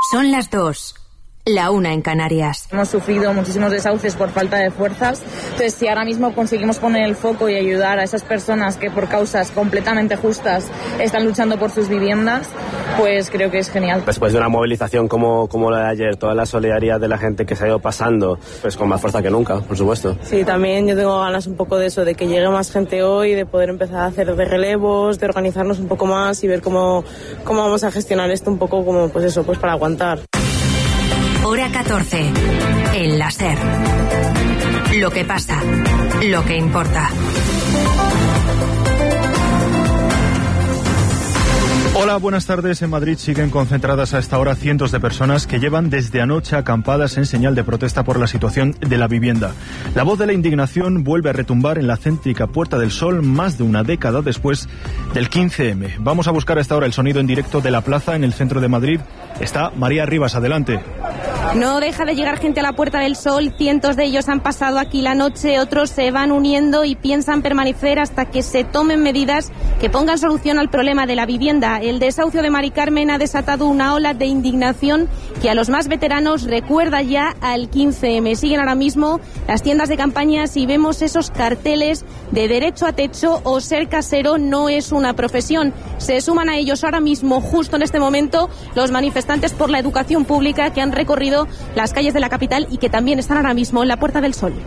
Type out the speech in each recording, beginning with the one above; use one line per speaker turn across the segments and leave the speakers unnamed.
Son las 2. La 1 en Canarias.
Hemos sufrido muchísimos desahucios por falta de fuerzas. Entonces, si ahora mismo conseguimos poner el foco y ayudar a esas personas que por causas completamente justas están luchando por sus viviendas, pues creo que es genial.
Después de una movilización como la de ayer, toda la solidaridad de la gente que se ha ido pasando, pues con más fuerza que nunca, por supuesto.
Sí, también yo tengo ganas un poco de eso, de que llegue más gente hoy, de poder empezar a hacer de relevos, de organizarnos un poco más y ver cómo vamos a gestionar esto un poco como, pues eso, pues para aguantar.
Hora 14. El la SER. Lo que pasa, lo que importa.
Hola, buenas tardes. En Madrid siguen concentradas a esta hora cientos de personas que llevan desde anoche acampadas en señal de protesta por la situación de la vivienda. La voz de la indignación vuelve a retumbar en la céntrica Puerta del Sol más de una década después del 15M. Vamos a buscar a esta hora el sonido en directo de la plaza en el centro de Madrid. Está María Rivas, adelante.
No deja de llegar gente a la Puerta del Sol, cientos de ellos han pasado aquí la noche, otros se van uniendo y piensan permanecer hasta que se tomen medidas que pongan solución al problema de la vivienda. El desahucio de Mari Carmen ha desatado una ola de indignación que a los más veteranos recuerda ya al 15M. Siguen ahora mismo las tiendas de campañas y vemos esos carteles de derecho a techo o ser casero no es una profesión. Se suman a ellos ahora mismo, justo en este momento, los manifestantes por la educación pública que han recorrido las calles de la capital y que también están ahora mismo en la Puerta del Sol.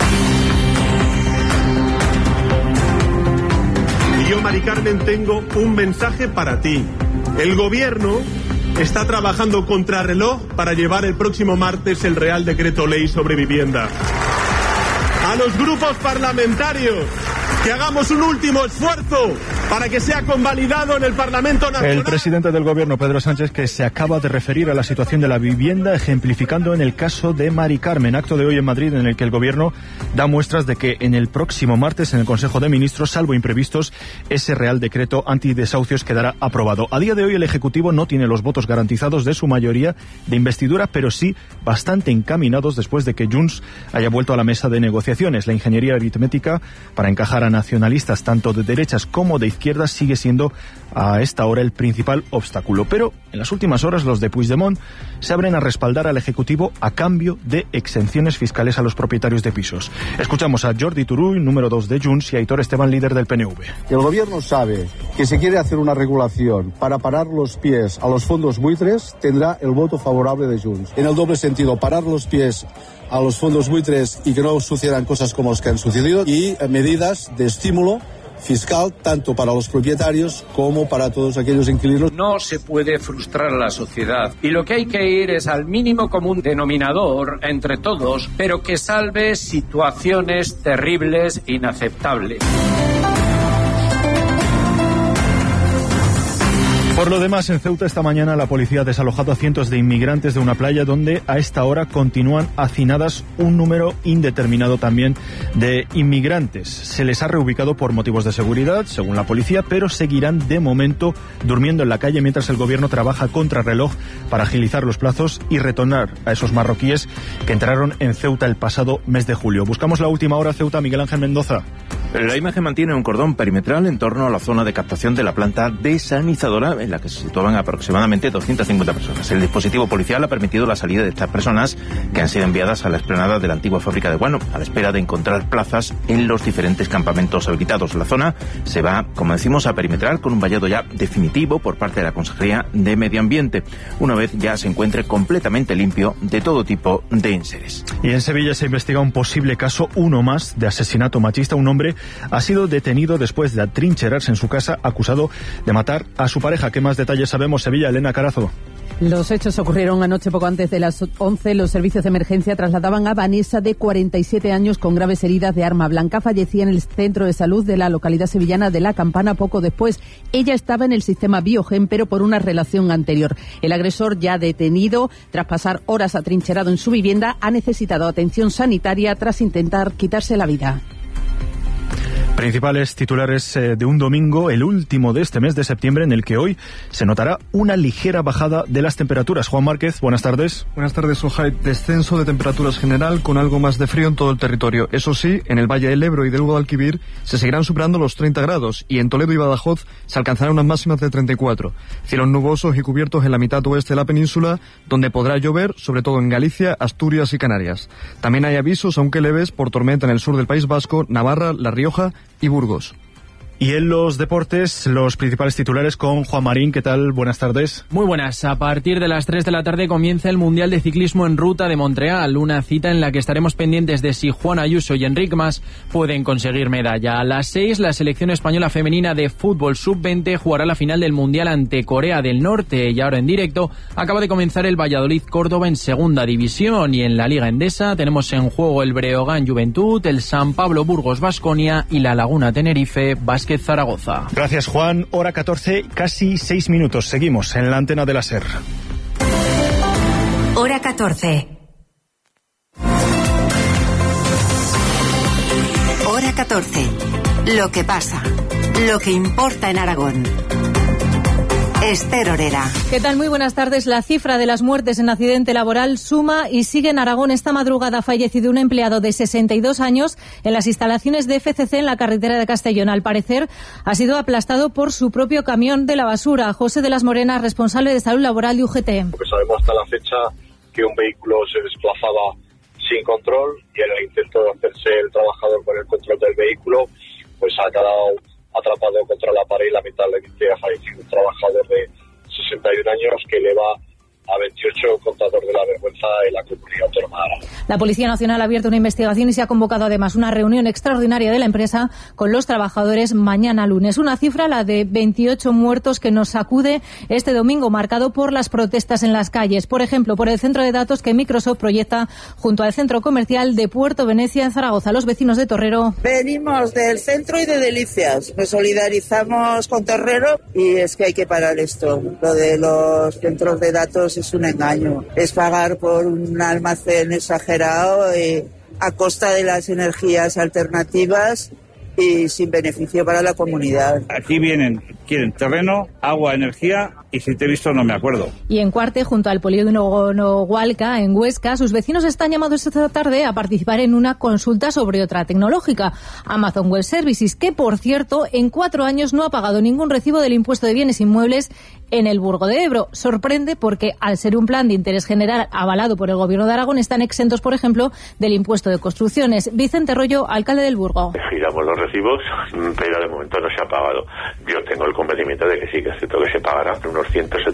Y yo, Mari Carmen, tengo un mensaje para ti. El gobierno está trabajando contrarreloj para llevar el próximo martes el Real Decreto Ley sobre vivienda. A los grupos parlamentarios, que hagamos un último esfuerzo para que sea convalidado en el Parlamento Nacional.
El presidente del gobierno, Pedro Sánchez, que se acaba de referir a la situación de la vivienda, ejemplificando en el caso de Mari Carmen, acto de hoy en Madrid en el que el gobierno da muestras de que en el próximo martes en el Consejo de Ministros, salvo imprevistos, ese Real Decreto antidesahucios quedará aprobado. A día de hoy el Ejecutivo no tiene los votos garantizados de su mayoría de investidura, pero sí bastante encaminados después de que Junts haya vuelto a la mesa de negociaciones. La ingeniería aritmética para encajar a nacionalistas tanto de derechas como de izquierdas sigue siendo a esta hora el principal obstáculo. Pero en las últimas horas los de Puigdemont se abren a respaldar al Ejecutivo a cambio de exenciones fiscales a los propietarios de pisos. Escuchamos a Jordi Turull, número 2 de Junts, y a Aitor Esteban, líder del PNV.
El gobierno sabe que si quiere hacer una regulación para parar los pies a los fondos buitres, tendrá el voto favorable de Junts. En el doble sentido, parar los pies a los fondos buitres y que no sucedan cosas como las que han sucedido, y medidas de estímulo fiscal tanto para los propietarios como para todos aquellos inquilinos.
No se puede frustrar a la sociedad y lo que hay que ir es al mínimo común denominador entre todos, pero que salve situaciones terribles e inaceptables.
Por lo demás, en Ceuta esta mañana la policía ha desalojado a cientos de inmigrantes de una playa donde a esta hora continúan hacinadas un número indeterminado también de inmigrantes. Se les ha reubicado por motivos de seguridad, según la policía, pero seguirán de momento durmiendo en la calle mientras el gobierno trabaja contrarreloj para agilizar los plazos y retornar a esos marroquíes que entraron en Ceuta el pasado mes de julio. Buscamos la última hora, Ceuta, Miguel Ángel Mendoza.
La imagen mantiene un cordón perimetral en torno a la zona de captación de la planta desalinizadora en la que se situaban aproximadamente 250 personas. El dispositivo policial ha permitido la salida de estas personas que han sido enviadas a la explanada de la antigua fábrica de guano a la espera de encontrar plazas en los diferentes campamentos habilitados. La zona se va, como decimos, a perimetrar con un vallado ya definitivo por parte de la Consejería de Medio Ambiente, una vez ya se encuentre completamente limpio de todo tipo de enseres.
Y en Sevilla se investiga un posible caso, uno más, de asesinato machista. Un hombre ha sido detenido después de atrincherarse en su casa acusado de matar a su pareja. ¿Qué más detalles sabemos, Sevilla? Elena Carazo.
Los hechos ocurrieron anoche poco antes de las 11. Los servicios de emergencia trasladaban a Vanessa, de 47 años, con graves heridas de arma blanca. Fallecía en el centro de salud de la localidad sevillana de La Campana poco después. Ella estaba en el sistema Biogen, pero por una relación anterior. El agresor, ya detenido, tras pasar horas atrincherado en su vivienda, ha necesitado atención sanitaria tras intentar quitarse la vida.
Principales titulares de un domingo, el último de este mes de septiembre, en el que hoy se notará una ligera bajada de las temperaturas. Juan Márquez, buenas tardes.
Buenas tardes, Ojai. Descenso de temperaturas general con algo más de frío en todo el territorio. Eso sí, en el Valle del Ebro y del Guadalquivir se seguirán superando los 30 grados y en Toledo y Badajoz se alcanzarán unas máximas de 34. Cielos nubosos y cubiertos en la mitad oeste de la península, donde podrá llover, sobre todo en Galicia, Asturias y Canarias. También hay avisos, aunque leves, por tormenta en el sur del País Vasco, Navarra, La Rioja y Burgos.
Y en los deportes, los principales titulares con Juan Marín. ¿Qué tal? Buenas tardes.
Muy buenas. A partir de las 3 de la tarde comienza el Mundial de Ciclismo en Ruta de Montreal, una cita en la que estaremos pendientes de si Juan Ayuso y Enric Mas pueden conseguir medalla. A las 6, la selección española femenina de fútbol sub-20 jugará la final del Mundial ante Corea del Norte. Y ahora en directo acaba de comenzar el Valladolid-Córdoba en segunda división, y en la Liga Endesa tenemos en juego el Breogán Juventud, el San Pablo Burgos Baskonia y la Laguna Tenerife Basket Zaragoza.
Gracias, Juan. Hora 14, casi 6 minutos. Seguimos en la antena de la SER.
Hora 14. Hora 14. Lo que pasa. Lo que importa en Aragón. Esther Orera.
¿Qué tal? Muy buenas tardes. La cifra de las muertes en accidente laboral suma y sigue en Aragón. Esta madrugada ha fallecido un empleado de 62 años en las instalaciones de FCC en la carretera de Castellón. Al parecer, ha sido aplastado por su propio camión de la basura. José de las Morenas, responsable de salud laboral de UGT.
Porque sabemos hasta la fecha que un vehículo se desplazaba sin control y en el intento de hacerse el trabajador con el control del vehículo, pues ha quedado atrapado contra la pared y lamentablemente ha fallecido un trabajador de 61 años que eleva a 28 contador de la vergüenza en la comunidad autónoma de Aragón.
La Policía Nacional ha abierto una investigación y se ha convocado además una reunión extraordinaria de la empresa con los trabajadores mañana lunes. Una cifra, la de 28 muertos, que nos sacude este domingo, marcado por las protestas en las calles. Por ejemplo, por el centro de datos que Microsoft proyecta junto al centro comercial de Puerto Venecia en Zaragoza. Los vecinos de Torrero.
Venimos del centro y de Delicias. Nos solidarizamos con Torrero y es que hay que parar esto. Lo de los centros de datos es un engaño. Es pagar por un almacén exagerado a costa de las energías alternativas y sin beneficio para la comunidad.
Aquí quieren terreno, agua, energía, y si te he visto no me acuerdo.
Y en Cuarte, junto al polígono Hualca, en Huesca, sus vecinos están llamados esta tarde a participar en una consulta sobre otra tecnológica, Amazon Web Services, que, por cierto, en 4 años no ha pagado ningún recibo del impuesto de bienes inmuebles en el Burgo de Ebro. Sorprende porque, al ser un plan de interés general avalado por el Gobierno de Aragón, están exentos, por ejemplo, del impuesto de construcciones. Vicente Rollo, alcalde del Burgo.
Giramos los recibos, pero de momento no se ha pagado. Yo tengo el convencimiento de que sí, que es cierto que se pagará unos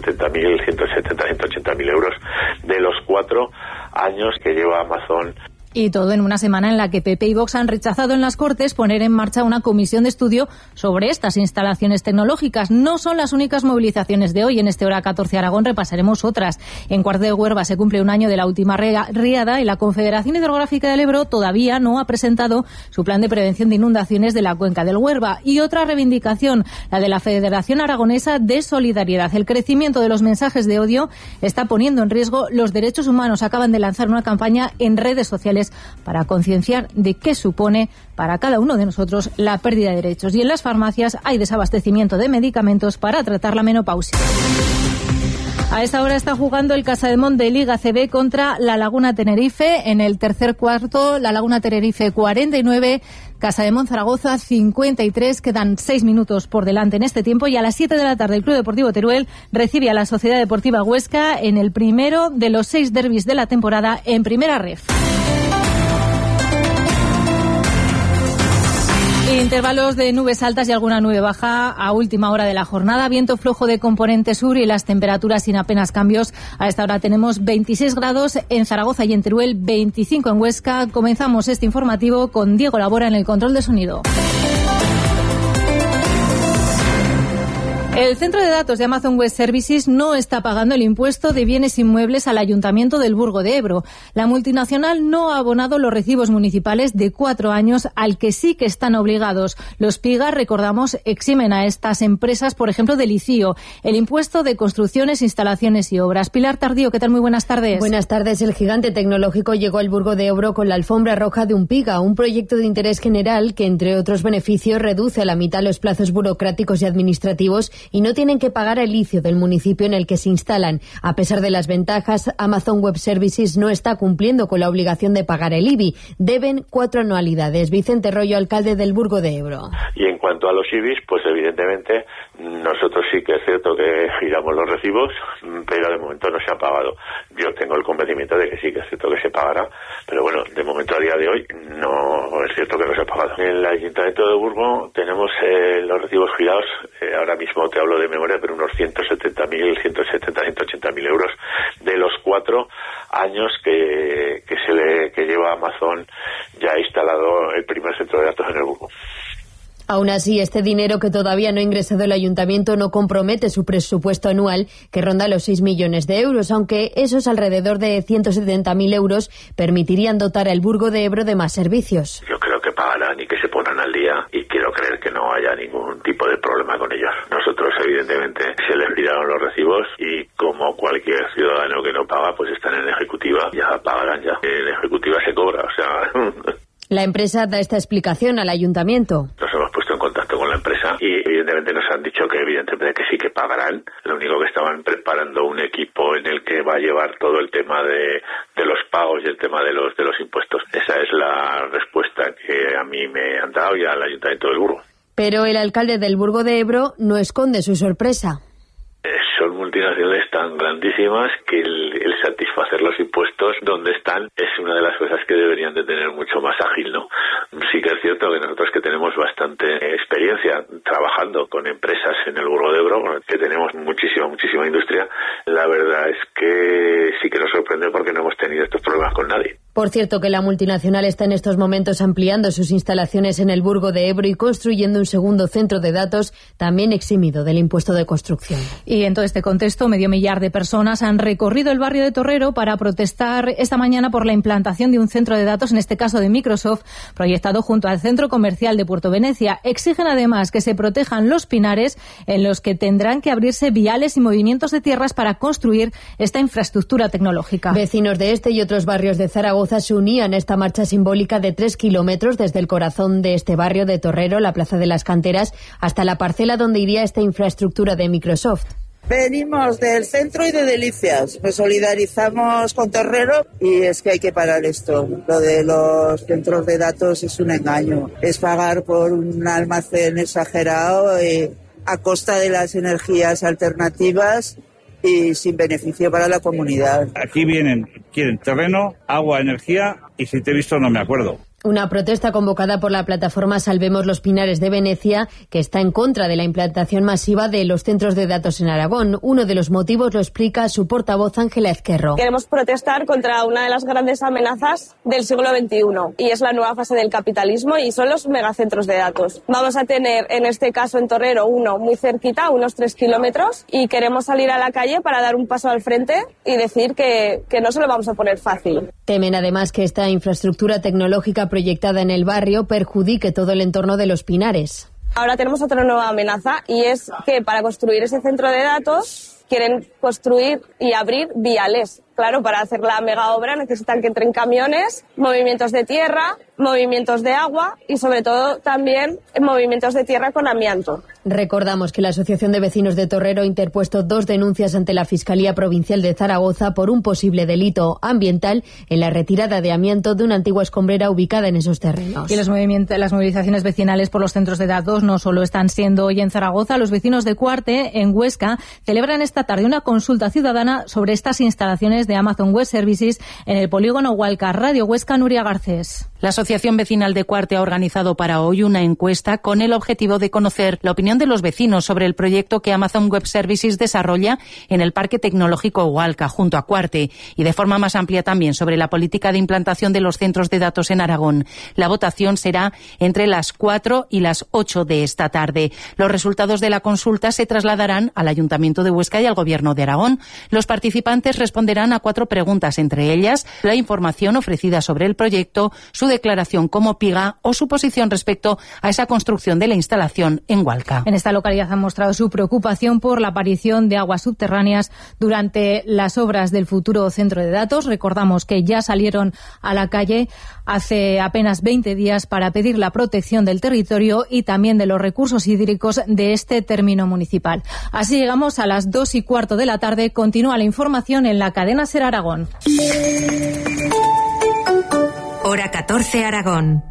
180.000 euros de los 4 años que lleva Amazon.
Y todo en una semana en la que PP y Vox han rechazado en las Cortes poner en marcha una comisión de estudio sobre estas instalaciones tecnológicas. No son las únicas movilizaciones de hoy. En este Hora 14 Aragón repasaremos otras. En Cuart de Huerva se cumple un año de la última riada y la Confederación Hidrográfica del Ebro todavía no ha presentado su plan de prevención de inundaciones de la cuenca del Huerva. Y otra reivindicación, la de la Federación Aragonesa de Solidaridad. El crecimiento de los mensajes de odio está poniendo en riesgo los derechos humanos. Acaban de lanzar una campaña en redes sociales para concienciar de qué supone para cada uno de nosotros la pérdida de derechos. Y en las farmacias hay desabastecimiento de medicamentos para tratar la menopausia. A esta hora está jugando el Casademont de Liga CB contra la Laguna Tenerife. En el tercer cuarto, la Laguna Tenerife 49, Casademont Zaragoza 53. Quedan 6 minutos por delante en este tiempo y a las 7 de la tarde el Club Deportivo Teruel recibe a la Sociedad Deportiva Huesca en el primero de los 6 derbis de la temporada en Primera Ref. Intervalos de nubes altas y alguna nube baja a última hora de la jornada. Viento flojo de componente sur y las temperaturas sin apenas cambios. A esta hora tenemos 26 grados en Zaragoza y en Teruel, 25 en Huesca. Comenzamos este informativo con Diego Labora en el control de sonido. El centro de datos de Amazon Web Services no está pagando el impuesto de bienes inmuebles al Ayuntamiento del Burgo de Ebro. La multinacional no ha abonado los recibos municipales de 4 años al que sí que están obligados. Los PIGA, recordamos, eximen a estas empresas, por ejemplo, del ICIO, el impuesto de construcciones, instalaciones y obras. Pilar Tardío, ¿qué tal? Muy buenas tardes.
Buenas tardes. El gigante tecnológico llegó al Burgo de Ebro con la alfombra roja de un PIGA, un proyecto de interés general que, entre otros beneficios, reduce a la mitad los plazos burocráticos y administrativos y no tienen que pagar el ICIO del municipio en el que se instalan. A pesar de las ventajas, Amazon Web Services no está cumpliendo con la obligación de pagar el IBI. Deben 4 anualidades. Vicente Rollo, alcalde del Burgo de Ebro.
Y en cuanto a los IBIs, pues evidentemente nosotros sí que es cierto que giramos los recibos, pero de momento no se ha pagado. Yo tengo el convencimiento de que sí que es cierto que se pagará, pero bueno, de momento a día de hoy no es cierto que no se ha pagado. En el Ayuntamiento de Burgo tenemos los recibos girados, ahora mismo te hablo de memoria, pero unos 180.000 euros de los 4 años que lleva Amazon ya instalado el primer centro de datos en el Burgo.
Aún así, este dinero que todavía no ha ingresado el ayuntamiento no compromete su presupuesto anual, que ronda los 6 millones de euros, aunque esos alrededor de 170.000 euros permitirían dotar al Burgo de Ebro de más servicios.
Yo creo que pagarán y que se pondrán al día y quiero creer que no haya ningún tipo de problema con ellos. Nosotros, evidentemente, se les giraron los recibos y como cualquier ciudadano que no paga, pues están en ejecutiva, ya pagarán ya. En ejecutiva se cobra, o sea...
La empresa da esta explicación al ayuntamiento.
Nos hemos puesto en contacto con la empresa y evidentemente nos han dicho que evidentemente que sí que pagarán. Lo único que estaban preparando un equipo en el que va a llevar todo el tema de los pagos y el tema de los impuestos. Esa es la respuesta que a mí me han dado y al Ayuntamiento del Burgo.
Pero el alcalde del Burgo de Ebro no esconde su sorpresa.
Son multinacionales tan grandísimas que el satisfacer los impuestos donde están es una de las cosas que deberían de tener mucho más ágil, ¿no? Sí que es cierto que nosotros que tenemos bastante experiencia trabajando con empresas en el Burgo de Ebro, que tenemos muchísima industria, la verdad es que sí que nos sorprende porque no hemos tenido estos problemas con nadie.
Por cierto, que la multinacional está en estos momentos ampliando sus instalaciones en el Burgo de Ebro y construyendo un segundo centro de datos también eximido del impuesto de construcción.
Y en todo este contexto, 500.000 de personas han recorrido el barrio de Torrero para protestar esta mañana por la implantación de un centro de datos, en este caso de Microsoft, proyectado junto al Centro Comercial de Puerto Venecia. Exigen además que se protejan los pinares en los que tendrán que abrirse viales y movimientos de tierras para construir esta infraestructura tecnológica.
Vecinos de este y otros barrios de Zaragoza se unían a esta marcha simbólica de 3 kilómetros desde el corazón de este barrio de Torrero, la Plaza de las Canteras, hasta la parcela donde iría esta infraestructura de Microsoft.
Venimos del centro y de Delicias. Nos solidarizamos con Torrero y es que hay que parar esto. Lo de los centros de datos es un engaño. Es pagar por un almacén exagerado a costa de las energías alternativas y sin beneficio para la comunidad.
Aquí quieren terreno, agua, energía y si te he visto no me acuerdo.
Una protesta convocada por la plataforma Salvemos los Pinares de Venecia, que está en contra de la implantación masiva de los centros de datos en Aragón. Uno de los motivos lo explica su portavoz Ángela Ezquerro.
Queremos protestar contra una de las grandes amenazas del siglo XXI y es la nueva fase del capitalismo y son los megacentros de datos. Vamos a tener en este caso en Torrero uno muy cerquita, unos 3 kilómetros y queremos salir a la calle para dar un paso al frente y decir que no se lo vamos a poner fácil.
Temen además que esta infraestructura tecnológica proyectada en el barrio perjudique todo el entorno de los Pinares.
Ahora tenemos otra nueva amenaza y es que para construir ese centro de datos quieren construir y abrir viales. Claro, para hacer la mega obra necesitan que entren camiones, movimientos de tierra, movimientos de agua y sobre todo también movimientos de tierra con amianto.
Recordamos que la Asociación de Vecinos de Torrero ha interpuesto 2 denuncias ante la Fiscalía Provincial de Zaragoza por un posible delito ambiental en la retirada de amianto de una antigua escombrera ubicada en esos terrenos.
Y las movilizaciones vecinales por los centros de datos no solo están siendo hoy en Zaragoza. Los vecinos de Cuarte, en Huesca, celebran esta tarde una consulta ciudadana sobre estas instalaciones de Amazon Web Services en el polígono Hualca. Radio Huesca, Nuria Garcés.
La Asociación Vecinal de Cuarte ha organizado para hoy una encuesta con el objetivo de conocer la opinión de los vecinos sobre el proyecto que Amazon Web Services desarrolla en el Parque Tecnológico Hualca, junto a Cuarte, y de forma más amplia también sobre la política de implantación de los centros de datos en Aragón. La votación será entre las 4 y las 8 de esta tarde. Los resultados de la consulta se trasladarán al Ayuntamiento de Huesca y al Gobierno de Aragón. Los participantes responderán a 4 preguntas, entre ellas la información ofrecida sobre el proyecto, su declaración como PIGA o su posición respecto a esa construcción de la instalación en Hualca.
En esta localidad han mostrado su preocupación por la aparición de aguas subterráneas durante las obras del futuro centro de datos. Recordamos que ya salieron a la calle hace apenas 20 días para pedir la protección del territorio y también de los recursos hídricos de este término municipal. Así llegamos a las 2:15 de la tarde. Continúa la información en la cadena SER Aragón.
Hora 14 Aragón.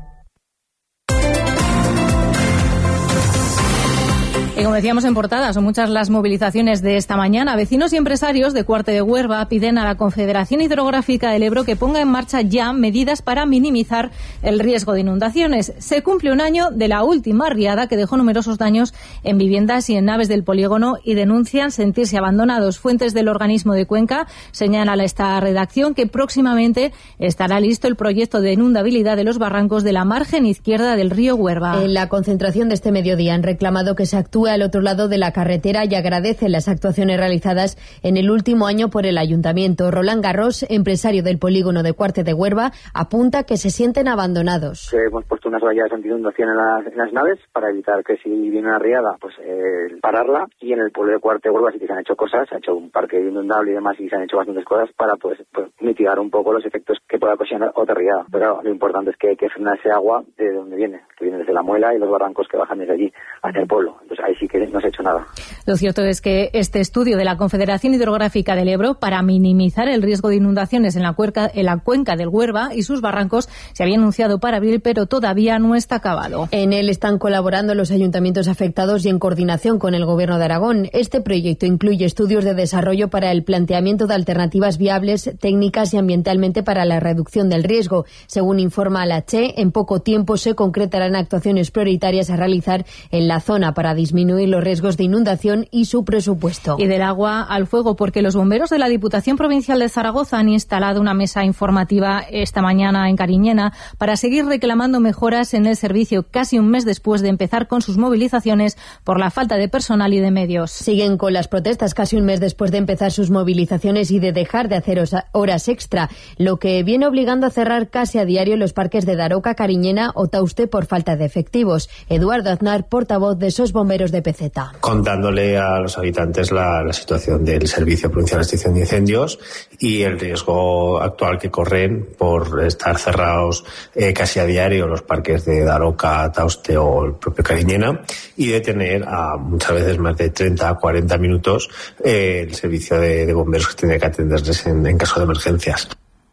Y como decíamos en portada, son muchas las movilizaciones de esta mañana. Vecinos y empresarios de Cuarte de Huerva piden a la Confederación Hidrográfica del Ebro que ponga en marcha ya medidas para minimizar el riesgo de inundaciones. Se cumple un año de la última riada que dejó numerosos daños en viviendas y en naves del polígono y denuncian sentirse abandonados. Fuentes del organismo de Cuenca señalan a esta redacción que próximamente estará listo el proyecto de inundabilidad de los barrancos de la margen izquierda del río Huerva.
En la concentración de este mediodía han reclamado que se actúe al otro lado de la carretera y agradecen las actuaciones realizadas en el último año por el ayuntamiento. Roland Garros, empresario del polígono de Cuarte de Huerva, apunta que se sienten abandonados.
Hemos puesto unas vallas anti-inundación en las naves para evitar que si viene una riada, pues pararla, y en el pueblo de Cuarte de Huerva sí que se han hecho cosas, se ha hecho un parque inundable y demás, y se han hecho bastantes cosas para pues mitigar un poco los efectos que pueda ocasionar otra riada. Pero lo importante es que hay que frenar ese agua de donde viene, que viene desde la muela y los barrancos que bajan desde allí hacia el pueblo. Entonces ahí sí que no se ha hecho nada.
Lo cierto es que este estudio de la Confederación Hidrográfica del Ebro para minimizar el riesgo de inundaciones en la cuenca del Huerva y sus barrancos se había anunciado para abril, pero todavía no está acabado.
En él están colaborando los ayuntamientos afectados y en coordinación con el Gobierno de Aragón. Este proyecto incluye estudios de desarrollo para el planteamiento de alternativas viables, técnicas y ambientalmente para la reducción del riesgo. Según informa la CHE, en poco tiempo se concretarán actuaciones prioritarias a realizar en la zona para disminuir los riesgos de inundación y su presupuesto.
Y del agua al fuego, porque los bomberos de la Diputación Provincial de Zaragoza han instalado una mesa informativa esta mañana en Cariñena para seguir reclamando mejoras en el servicio casi un mes después de empezar con sus movilizaciones por la falta de personal y de medios.
Siguen con las protestas casi un mes después de empezar sus movilizaciones y de dejar de hacer horas extra, lo que viene obligando a cerrar casi a diario los parques de Daroca, Cariñena o Tauste por falta de efectivos. Eduardo Aznar, portavoz de SOS Bomberos de Peceta.
Contándole a los habitantes la situación del Servicio Provincial de Extinción de Incendios y el riesgo actual que corren por estar cerrados casi a diario los parques de Daroca, Tauste o el propio Cariñena, y de tener a muchas veces más de 30 a 40 minutos el servicio de bomberos que tiene que atenderles en caso de emergencias.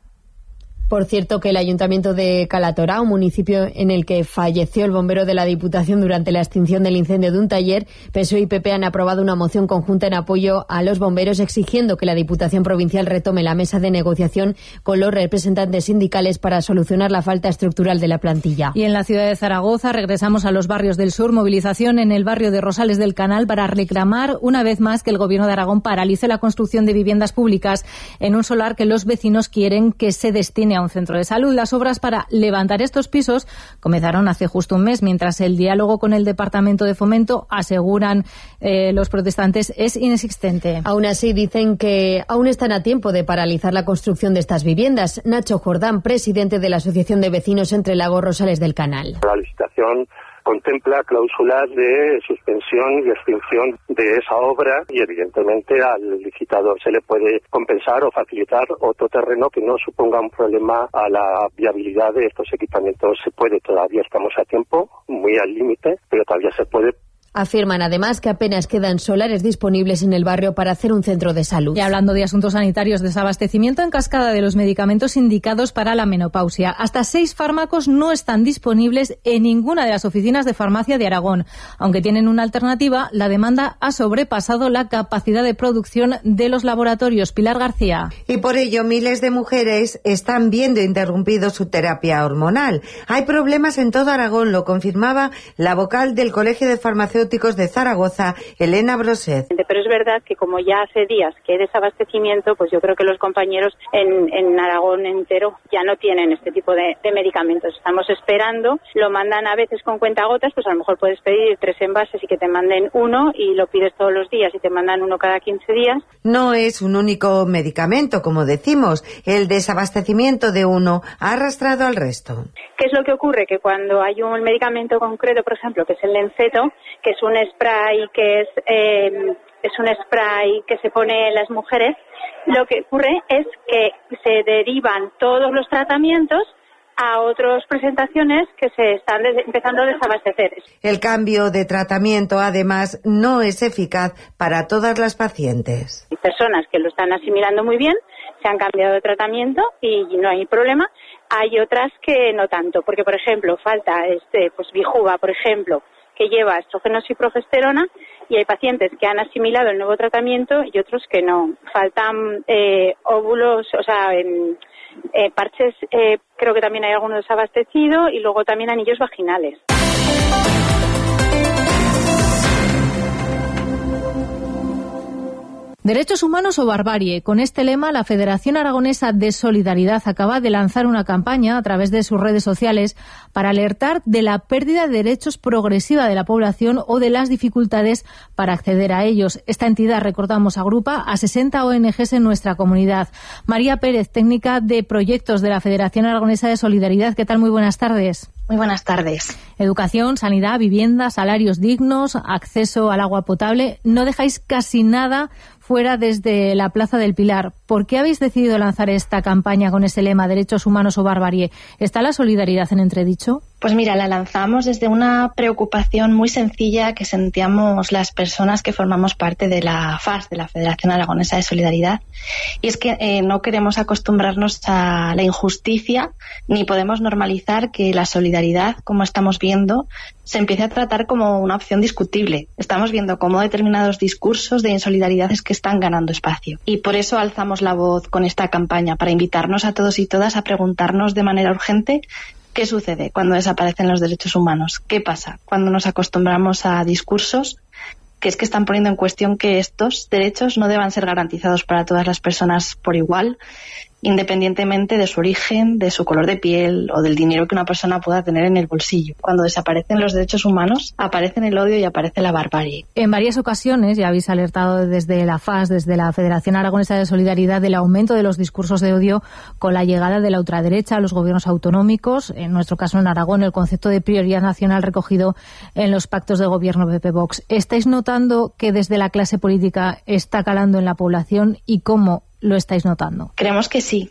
Por cierto, que el Ayuntamiento de Calatorao, un municipio en el que falleció el bombero de la Diputación durante la extinción del incendio de un taller, PSOE y PP han aprobado una moción conjunta en apoyo a los bomberos exigiendo que la Diputación Provincial retome la mesa de negociación con los representantes sindicales para solucionar la falta estructural de la plantilla.
Y en la ciudad de Zaragoza regresamos a los barrios del sur. Movilización en el barrio de Rosales del Canal para reclamar una vez más que el Gobierno de Aragón paralice la construcción de viviendas públicas en un solar que los vecinos quieren que se destine a un centro de salud. Las obras para levantar estos pisos comenzaron hace justo un mes, mientras el diálogo con el Departamento de Fomento, aseguran los protestantes, es inexistente.
Aún así, dicen que aún están a tiempo de paralizar la construcción de estas viviendas. Nacho Jordán, presidente de la Asociación de Vecinos Entre Lagos Rosales del Canal.
La licitación contempla cláusulas de suspensión y extinción de esa obra y evidentemente al licitador se le puede compensar o facilitar otro terreno que no suponga un problema a la viabilidad de estos equipamientos. Se puede, todavía estamos a tiempo, muy al límite, pero todavía se puede
Afirman además que apenas quedan solares disponibles en el barrio para hacer un centro de salud.
Y hablando de asuntos sanitarios, desabastecimiento en cascada de los medicamentos indicados para la menopausia. Hasta 6 fármacos no están disponibles en ninguna de las oficinas de farmacia de Aragón. Aunque tienen una alternativa, la demanda ha sobrepasado la capacidad de producción de los laboratorios. Pilar García.
Y por ello miles de mujeres están viendo interrumpido su terapia hormonal. Hay problemas en todo Aragón, lo confirmaba la vocal del Colegio de Farmacéuticos de Zaragoza, Elena Broset.
Pero es verdad que como ya hace días que hay desabastecimiento, pues yo creo que los compañeros en Aragón entero ya no tienen este tipo de medicamentos. Estamos esperando, lo mandan a veces con cuentagotas, pues a lo mejor puedes pedir 3 envases y que te manden uno y lo pides todos los días y te mandan uno cada 15 días.
No es un único medicamento, como decimos. El desabastecimiento de uno ha arrastrado al resto.
¿Qué es lo que ocurre? Que cuando hay un medicamento concreto, por ejemplo, que es el Lenceto, que es un spray un spray que se pone en las mujeres, lo que ocurre es que se derivan todos los tratamientos a otras presentaciones que se están empezando a desabastecer.
El cambio de tratamiento, además, no es eficaz para todas las pacientes.
Hay personas que lo están asimilando muy bien, se han cambiado de tratamiento y no hay problema. Hay otras que no tanto, porque, por ejemplo, falta Bijuva, por ejemplo, que lleva estrógenos y progesterona, y hay pacientes que han asimilado el nuevo tratamiento y otros que no. Faltan óvulos, parches, creo que también hay algunos desabastecidos, y luego también anillos vaginales.
¿Derechos humanos o barbarie? Con este lema, la Federación Aragonesa de Solidaridad acaba de lanzar una campaña a través de sus redes sociales para alertar de la pérdida de derechos progresiva de la población o de las dificultades para acceder a ellos. Esta entidad, recordamos, agrupa a 60 ONGs en nuestra comunidad. María Pérez, técnica de proyectos de la Federación Aragonesa de Solidaridad. ¿Qué tal? Muy buenas tardes.
Muy buenas tardes.
Educación, sanidad, vivienda, salarios dignos, acceso al agua potable. No dejáis casi nada fuera desde la Plaza del Pilar. ¿Por qué habéis decidido lanzar esta campaña con ese lema, derechos humanos o barbarie? ¿Está la solidaridad en entredicho?
Pues mira, la lanzamos desde una preocupación muy sencilla que sentíamos las personas que formamos parte de la FAS, de la Federación Aragonesa de Solidaridad. Y es que no queremos acostumbrarnos a la injusticia, ni podemos normalizar que la solidaridad, como estamos viendo, se empiece a tratar como una opción discutible. Estamos viendo cómo determinados discursos de insolidaridad es que están ganando espacio. Y por eso alzamos la voz con esta campaña, para invitarnos a todos y todas a preguntarnos de manera urgente qué sucede cuando desaparecen los derechos humanos. ¿Qué pasa cuando nos acostumbramos a discursos que es que están poniendo en cuestión que estos derechos no deban ser garantizados para todas las personas por igual, independientemente de su origen, de su color de piel o del dinero que una persona pueda tener en el bolsillo? Cuando desaparecen los derechos humanos, aparecen el odio y aparece la barbarie.
En varias ocasiones ya habéis alertado desde la FAS, desde la Federación Aragonesa de Solidaridad, del aumento de los discursos de odio con la llegada de la ultraderecha a los gobiernos autonómicos. En nuestro caso, en Aragón, el concepto de prioridad nacional recogido en los pactos de gobierno PP-Vox. ¿Estáis notando que desde la clase política está calando en la población, y cómo lo estáis notando?
Creemos que sí,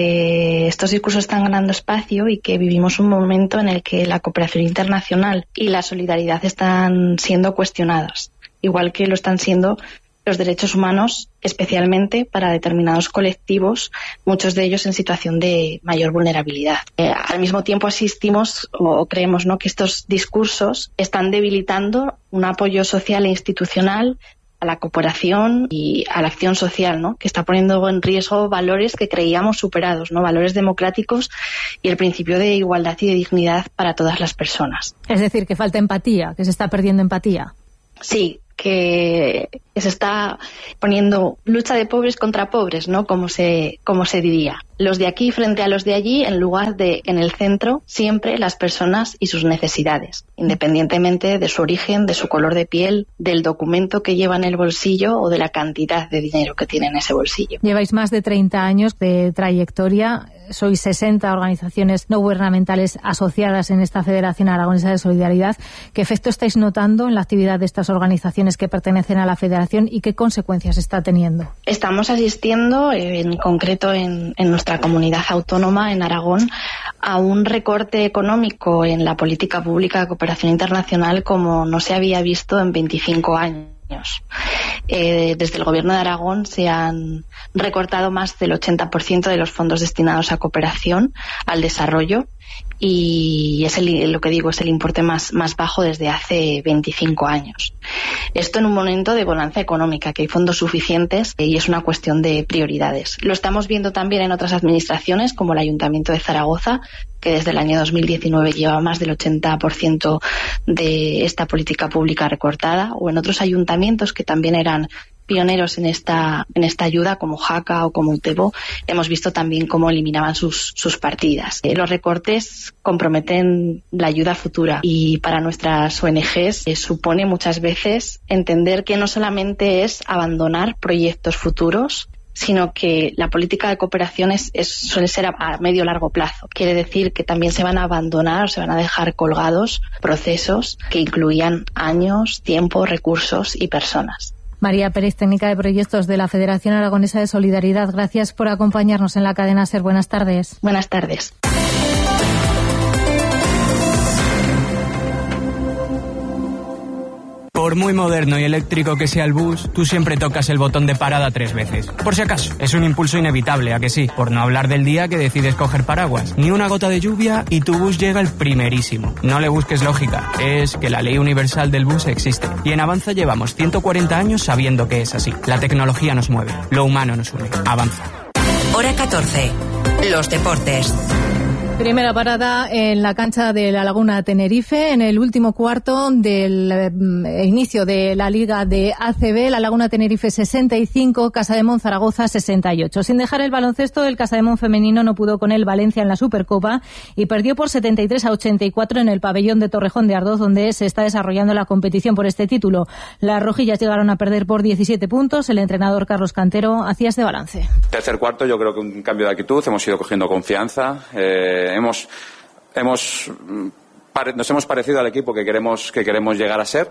que estos discursos están ganando espacio y que vivimos un momento en el que la cooperación internacional y la solidaridad están siendo cuestionadas, igual que lo están siendo los derechos humanos, especialmente para determinados colectivos, muchos de ellos en situación de mayor vulnerabilidad. Al mismo tiempo asistimos o creemos, ¿no?, que estos discursos están debilitando un apoyo social e institucional a la cooperación y a la acción social, ¿no?, que está poniendo en riesgo valores que creíamos superados, ¿no?, valores democráticos y el principio de igualdad y de dignidad para todas las personas.
Es decir, que falta empatía, que se está perdiendo empatía.
Sí, que se está poniendo lucha de pobres contra pobres, ¿no?, como se diría. Los de aquí frente a los de allí, en lugar de en el centro, siempre las personas y sus necesidades, independientemente de su origen, de su color de piel, del documento que lleva en el bolsillo o de la cantidad de dinero que tiene en ese bolsillo.
Lleváis más de 30 años de trayectoria. Sois 60 organizaciones no gubernamentales asociadas en esta Federación Aragonesa de Solidaridad. ¿Qué efecto estáis notando en la actividad de estas organizaciones que pertenecen a la Federación y qué consecuencias está teniendo?
Estamos asistiendo, en concreto en nuestra comunidad autónoma, en Aragón, a un recorte económico en la política pública de cooperación internacional como no se había visto en 25 años. Desde el Gobierno de Aragón se han recortado más del 80% de los fondos destinados a cooperación, al desarrollo, y es lo que digo, es el importe más bajo desde hace 25 años. Esto en un momento de bonanza económica, que hay fondos suficientes y es una cuestión de prioridades. Lo estamos viendo también en otras administraciones, como el Ayuntamiento de Zaragoza, que desde el año 2019 lleva más del 80% de esta política pública recortada, o en otros ayuntamientos que también eran pioneros en esta ayuda, como Jaca o como Utebo. Hemos visto también cómo eliminaban sus partidas. Los recortes comprometen la ayuda futura, y para nuestras ONGs supone muchas veces entender que no solamente es abandonar proyectos futuros, sino que la política de cooperación suele ser a medio o largo plazo. Quiere decir que también se van a abandonar o se van a dejar colgados procesos que incluían años, tiempo, recursos y personas.
María Pérez, técnica de proyectos de la Federación Aragonesa de Solidaridad, gracias por acompañarnos en la cadena SER. Buenas tardes.
Buenas tardes.
Por muy moderno y eléctrico que sea el bus, tú siempre tocas el botón de parada 3 veces. Por si acaso, es un impulso inevitable, ¿a que sí? Por no hablar del día que decides coger paraguas. Ni una gota de lluvia y tu bus llega el primerísimo. No le busques lógica, es que la ley universal del bus existe. Y en Avanza llevamos 140 años sabiendo que es así. La tecnología nos mueve, lo humano nos une. Avanza.
Hora 14. Los deportes.
Primera parada en la cancha de la Laguna Tenerife, en el último cuarto del inicio de la Liga de ACB. La Laguna Tenerife 65, Casademont Zaragoza 68. Sin dejar el baloncesto, el Casademont femenino no pudo con el Valencia en la Supercopa y perdió por 73-84 en el pabellón de Torrejón de Ardoz, donde se está desarrollando la competición por este título. Las rojillas llegaron a perder por 17 puntos. El entrenador Carlos Cantero hacía este balance.
Tercer cuarto, yo creo que un cambio de actitud. Hemos ido cogiendo confianza. Nos hemos parecido al equipo que queremos llegar a ser,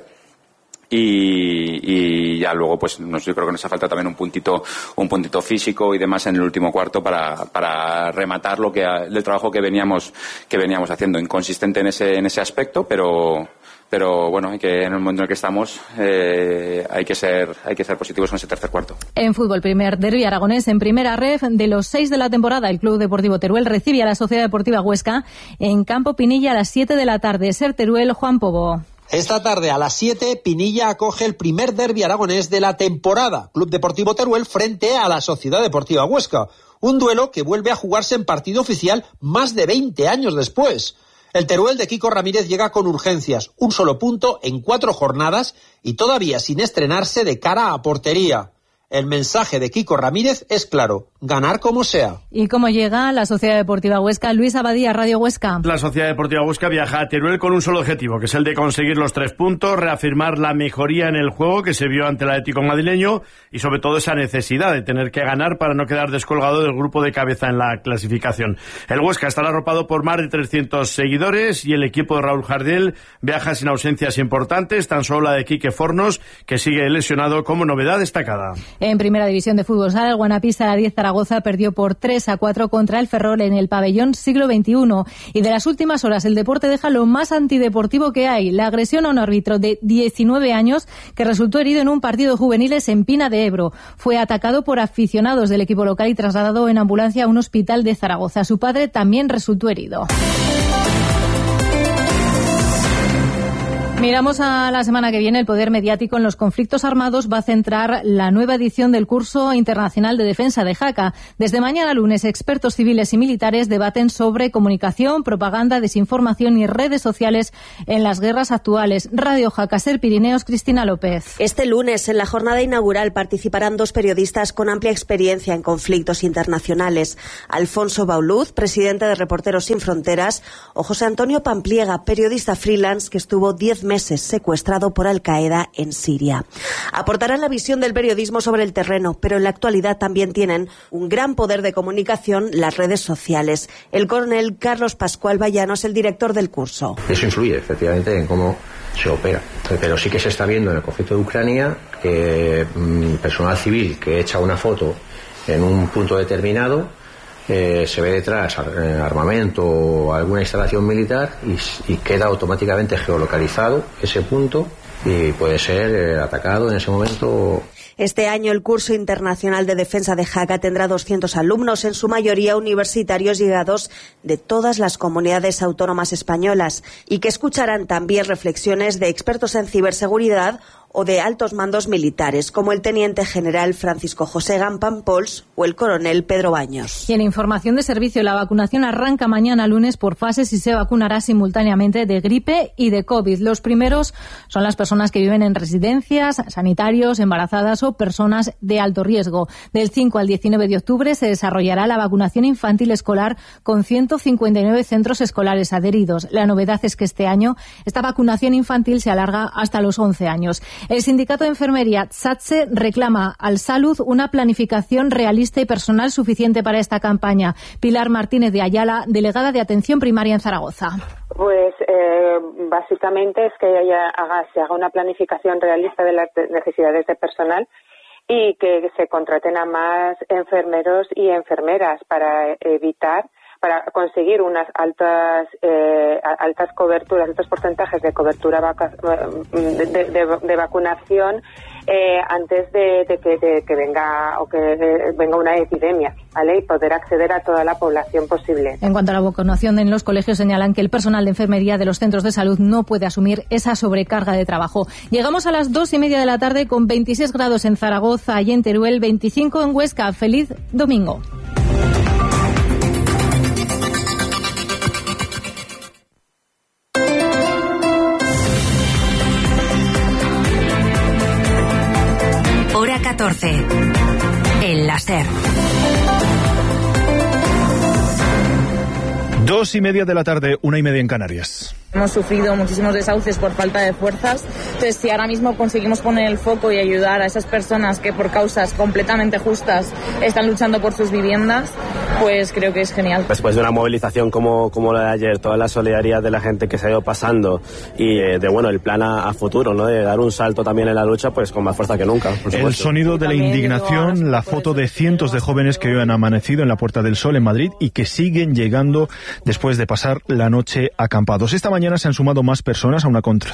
y ya luego pues yo creo que nos ha faltado también un puntito físico y demás en el último cuarto para rematar el trabajo que veníamos haciendo. Inconsistente en ese aspecto, pero bueno, en el momento en el que estamos hay que ser positivos en ese tercer cuarto.
En fútbol, primer derbi aragonés en primera ref de los 6 de la temporada. El Club Deportivo Teruel recibe a la Sociedad Deportiva Huesca en Campo Pinilla a las 7 de la tarde. Ser Teruel, Juan Pobo.
Esta tarde a las 7, Pinilla acoge el primer derbi aragonés de la temporada. Club Deportivo Teruel frente a la Sociedad Deportiva Huesca. Un duelo que vuelve a jugarse en partido oficial más de 20 años después. El Teruel de Kiko Ramírez llega con urgencias, un solo punto en 4 jornadas y todavía sin estrenarse de cara a portería. El mensaje de Kiko Ramírez es claro: ganar como sea.
¿Y cómo llega la Sociedad Deportiva Huesca? Luis Abadía, Radio Huesca.
La Sociedad Deportiva Huesca viaja a Teruel con un solo objetivo, que es el de conseguir los 3 puntos, reafirmar la mejoría en el juego que se vio ante el Atlético madrileño y sobre todo esa necesidad de tener que ganar para no quedar descolgado del grupo de cabeza en la clasificación. El Huesca estará arropado por más de 300 seguidores y el equipo de Raúl Jardel viaja sin ausencias importantes, tan solo la de Quique Fornos, que sigue lesionado como novedad destacada.
En Primera División de Fútbol Sala, el Guanapista la 10 Zaragoza perdió por 3-4 contra el Ferrol en el pabellón Siglo XXI. Y de las últimas horas, el deporte deja lo más antideportivo que hay: la agresión a un árbitro de 19 años que resultó herido en un partido de juveniles en Pina de Ebro. Fue atacado por aficionados del equipo local y trasladado en ambulancia a un hospital de Zaragoza. Su padre también resultó herido. Miramos a la semana que viene. El poder mediático en los conflictos armados va a centrar la nueva edición del curso internacional de defensa de Jaca. Desde mañana lunes, expertos civiles y militares debaten sobre comunicación, propaganda, desinformación y redes sociales en las guerras actuales. Radio Jaca, Ser Pirineos, Cristina López.
Este lunes, en la jornada inaugural, participarán 2 periodistas con amplia experiencia en conflictos internacionales: Alfonso Bauluz, presidente de Reporteros Sin Fronteras, o José Antonio Pampliega, periodista freelance que estuvo 10 meses secuestrado por Al-Qaeda en Siria. Aportarán la visión del periodismo sobre el terreno, pero en la actualidad también tienen un gran poder de comunicación las redes sociales. El coronel Carlos Pascual Vallano es el director del curso.
Eso influye efectivamente en cómo se opera, pero sí que se está viendo en el conflicto de Ucrania que personal civil que echa una foto en un punto determinado se ve detrás armamento o alguna instalación militar y queda automáticamente geolocalizado ese punto y puede ser atacado en ese momento.
Este año el curso internacional de defensa de Jaca tendrá 200 alumnos, en su mayoría universitarios llegados de todas las comunidades autónomas españolas, y que escucharán también reflexiones de expertos en ciberseguridad o de altos mandos militares, como el teniente general Francisco José Gampampols o el coronel Pedro Baños.
Y en información de servicio, la vacunación arranca mañana lunes por fases y se vacunará simultáneamente de gripe y de COVID. Los primeros son las personas que viven en residencias, sanitarios, embarazadas o personas de alto riesgo. Del 5 al 19 de octubre se desarrollará la vacunación infantil escolar con 159 centros escolares adheridos. La novedad es que este año esta vacunación infantil se alarga hasta los 11 años. El sindicato de enfermería SATSE reclama al Salud una planificación realista y personal suficiente para esta campaña. Pilar Martínez de Ayala, delegada de Atención Primaria en Zaragoza.
Pues básicamente es que se haga una planificación realista de las necesidades de personal y que se contraten a más enfermeros y enfermeras para conseguir unas altas coberturas, altos porcentajes de cobertura de vacunación antes de que venga una epidemia, ¿vale? Y poder acceder a toda la población posible.
En cuanto a la vacunación en los colegios, señalan que el personal de enfermería de los centros de salud no puede asumir esa sobrecarga de trabajo. Llegamos a las 2:30 de la tarde con 26 grados en Zaragoza y en Teruel, 25 en Huesca. ¡Feliz domingo!
Hora 14. El láser.
2:30 de la tarde, 1:30 en Canarias.
Hemos sufrido muchísimos desahucios por falta de fuerzas, entonces si ahora mismo conseguimos poner el foco y ayudar a esas personas que por causas completamente justas están luchando por sus viviendas, pues creo que es genial.
Después de una movilización como la de ayer, toda la solidaridad de la gente que se ha ido pasando y el plan a futuro, ¿no? De dar un salto también en la lucha, pues con más fuerza que nunca.
El sonido de la indignación, la foto de cientos de jóvenes que hoy han amanecido en la Puerta del Sol en Madrid y que siguen llegando después de pasar la noche acampados. Esta mañana se han sumado más personas a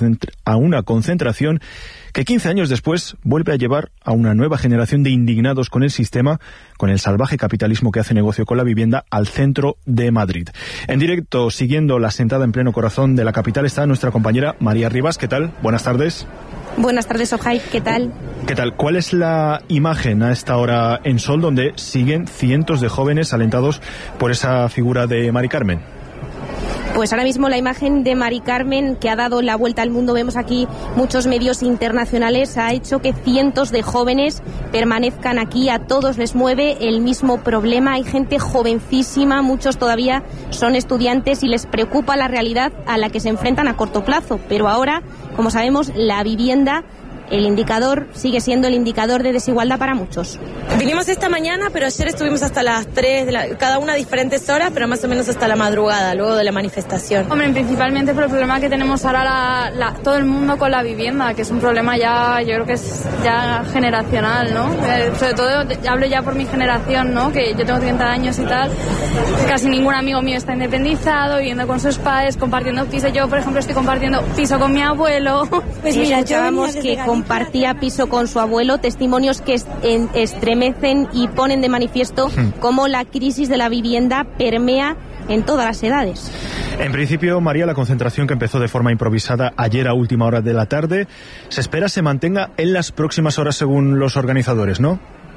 una concentración que 15 años después vuelve a llevar a una nueva generación de indignados con el sistema, con el salvaje capitalismo que hace negocio con la vivienda, al centro de Madrid. En directo, siguiendo la sentada en pleno corazón de la capital, está nuestra compañera María Rivas. ¿Qué tal? Buenas tardes.
Buenas tardes, Ojai. ¿Qué tal?
¿Qué tal? ¿Cuál es la imagen a esta hora en Sol, donde siguen cientos de jóvenes alentados por esa figura de Mari Carmen?
Pues ahora mismo la imagen de Mari Carmen, que ha dado la vuelta al mundo, vemos aquí muchos medios internacionales, ha hecho que cientos de jóvenes permanezcan aquí. A todos les mueve el mismo problema. Hay gente jovencísima, muchos todavía son estudiantes y les preocupa la realidad a la que se enfrentan a corto plazo. Pero ahora, como sabemos, la vivienda, el indicador sigue siendo el indicador de desigualdad para muchos.
Vinimos esta mañana, pero ayer estuvimos hasta las 3, cada una a diferentes horas, pero más o menos hasta la madrugada, luego de la manifestación.
Hombre, principalmente por el problema que tenemos ahora todo el mundo con la vivienda, que es un problema ya, yo creo que es ya generacional, ¿no? Sobre todo, hablo ya por mi generación, ¿no? Que yo tengo 30 años y tal, casi ningún amigo mío está independizado, viviendo con sus padres, compartiendo piso. Yo, por ejemplo, estoy compartiendo piso con mi abuelo.
Pues mira, escuchábamos que compartía piso con su abuelo, testimonios que estremecen y ponen de manifiesto cómo la crisis de la vivienda permea en todas las edades.
En principio, María, la concentración que empezó de forma improvisada ayer a última hora de la tarde, se espera se mantenga en las próximas horas según los organizadores, ¿no?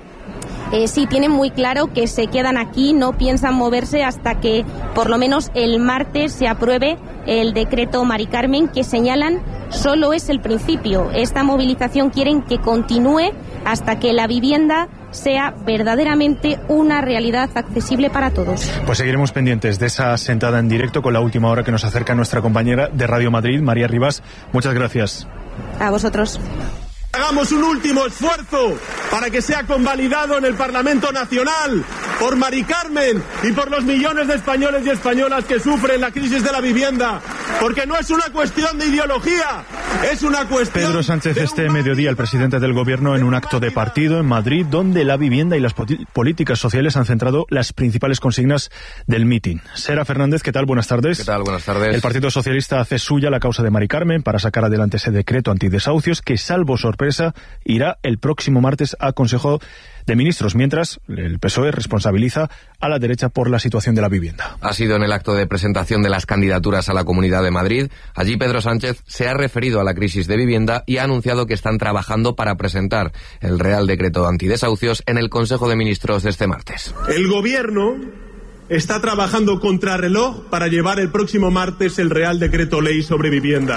Sí, tienen muy claro que se quedan aquí, no piensan moverse hasta que por lo menos el martes se apruebe el decreto Mari Carmen, que señalan solo es el principio. Esta movilización quieren que continúe hasta que la vivienda sea verdaderamente una realidad accesible para todos.
Pues seguiremos pendientes de esa sentada en directo con la última hora que nos acerca nuestra compañera de Radio Madrid, María Rivas. Muchas gracias.
A vosotros.
Hagamos un último esfuerzo para que sea convalidado en el Parlamento Nacional por Mari Carmen y por los millones de españoles y españolas que sufren la crisis de la vivienda, porque no es una cuestión de ideología, Es una cuestión...
Pedro Sánchez este mediodía, el presidente del Gobierno, en un acto de partido en Madrid, donde la vivienda y las políticas sociales han centrado las principales consignas del mitin. Sera Fernández, ¿qué tal? Buenas tardes.
¿Qué tal? Buenas tardes.
El Partido Socialista hace suya la causa de Mari Carmen para sacar adelante ese decreto antidesahucios que, salvo sorpresa, irá el próximo martes a Consejo de Ministros, mientras el PSOE responsabiliza a la derecha por la situación de la vivienda.
Ha sido en el acto de presentación de las candidaturas a la Comunidad de Madrid. Allí Pedro Sánchez se ha referido a la crisis de vivienda y ha anunciado que están trabajando para presentar el Real Decreto antidesahucios en el Consejo de Ministros de este martes.
El Gobierno está trabajando contrarreloj para llevar el próximo martes el Real Decreto Ley sobre vivienda.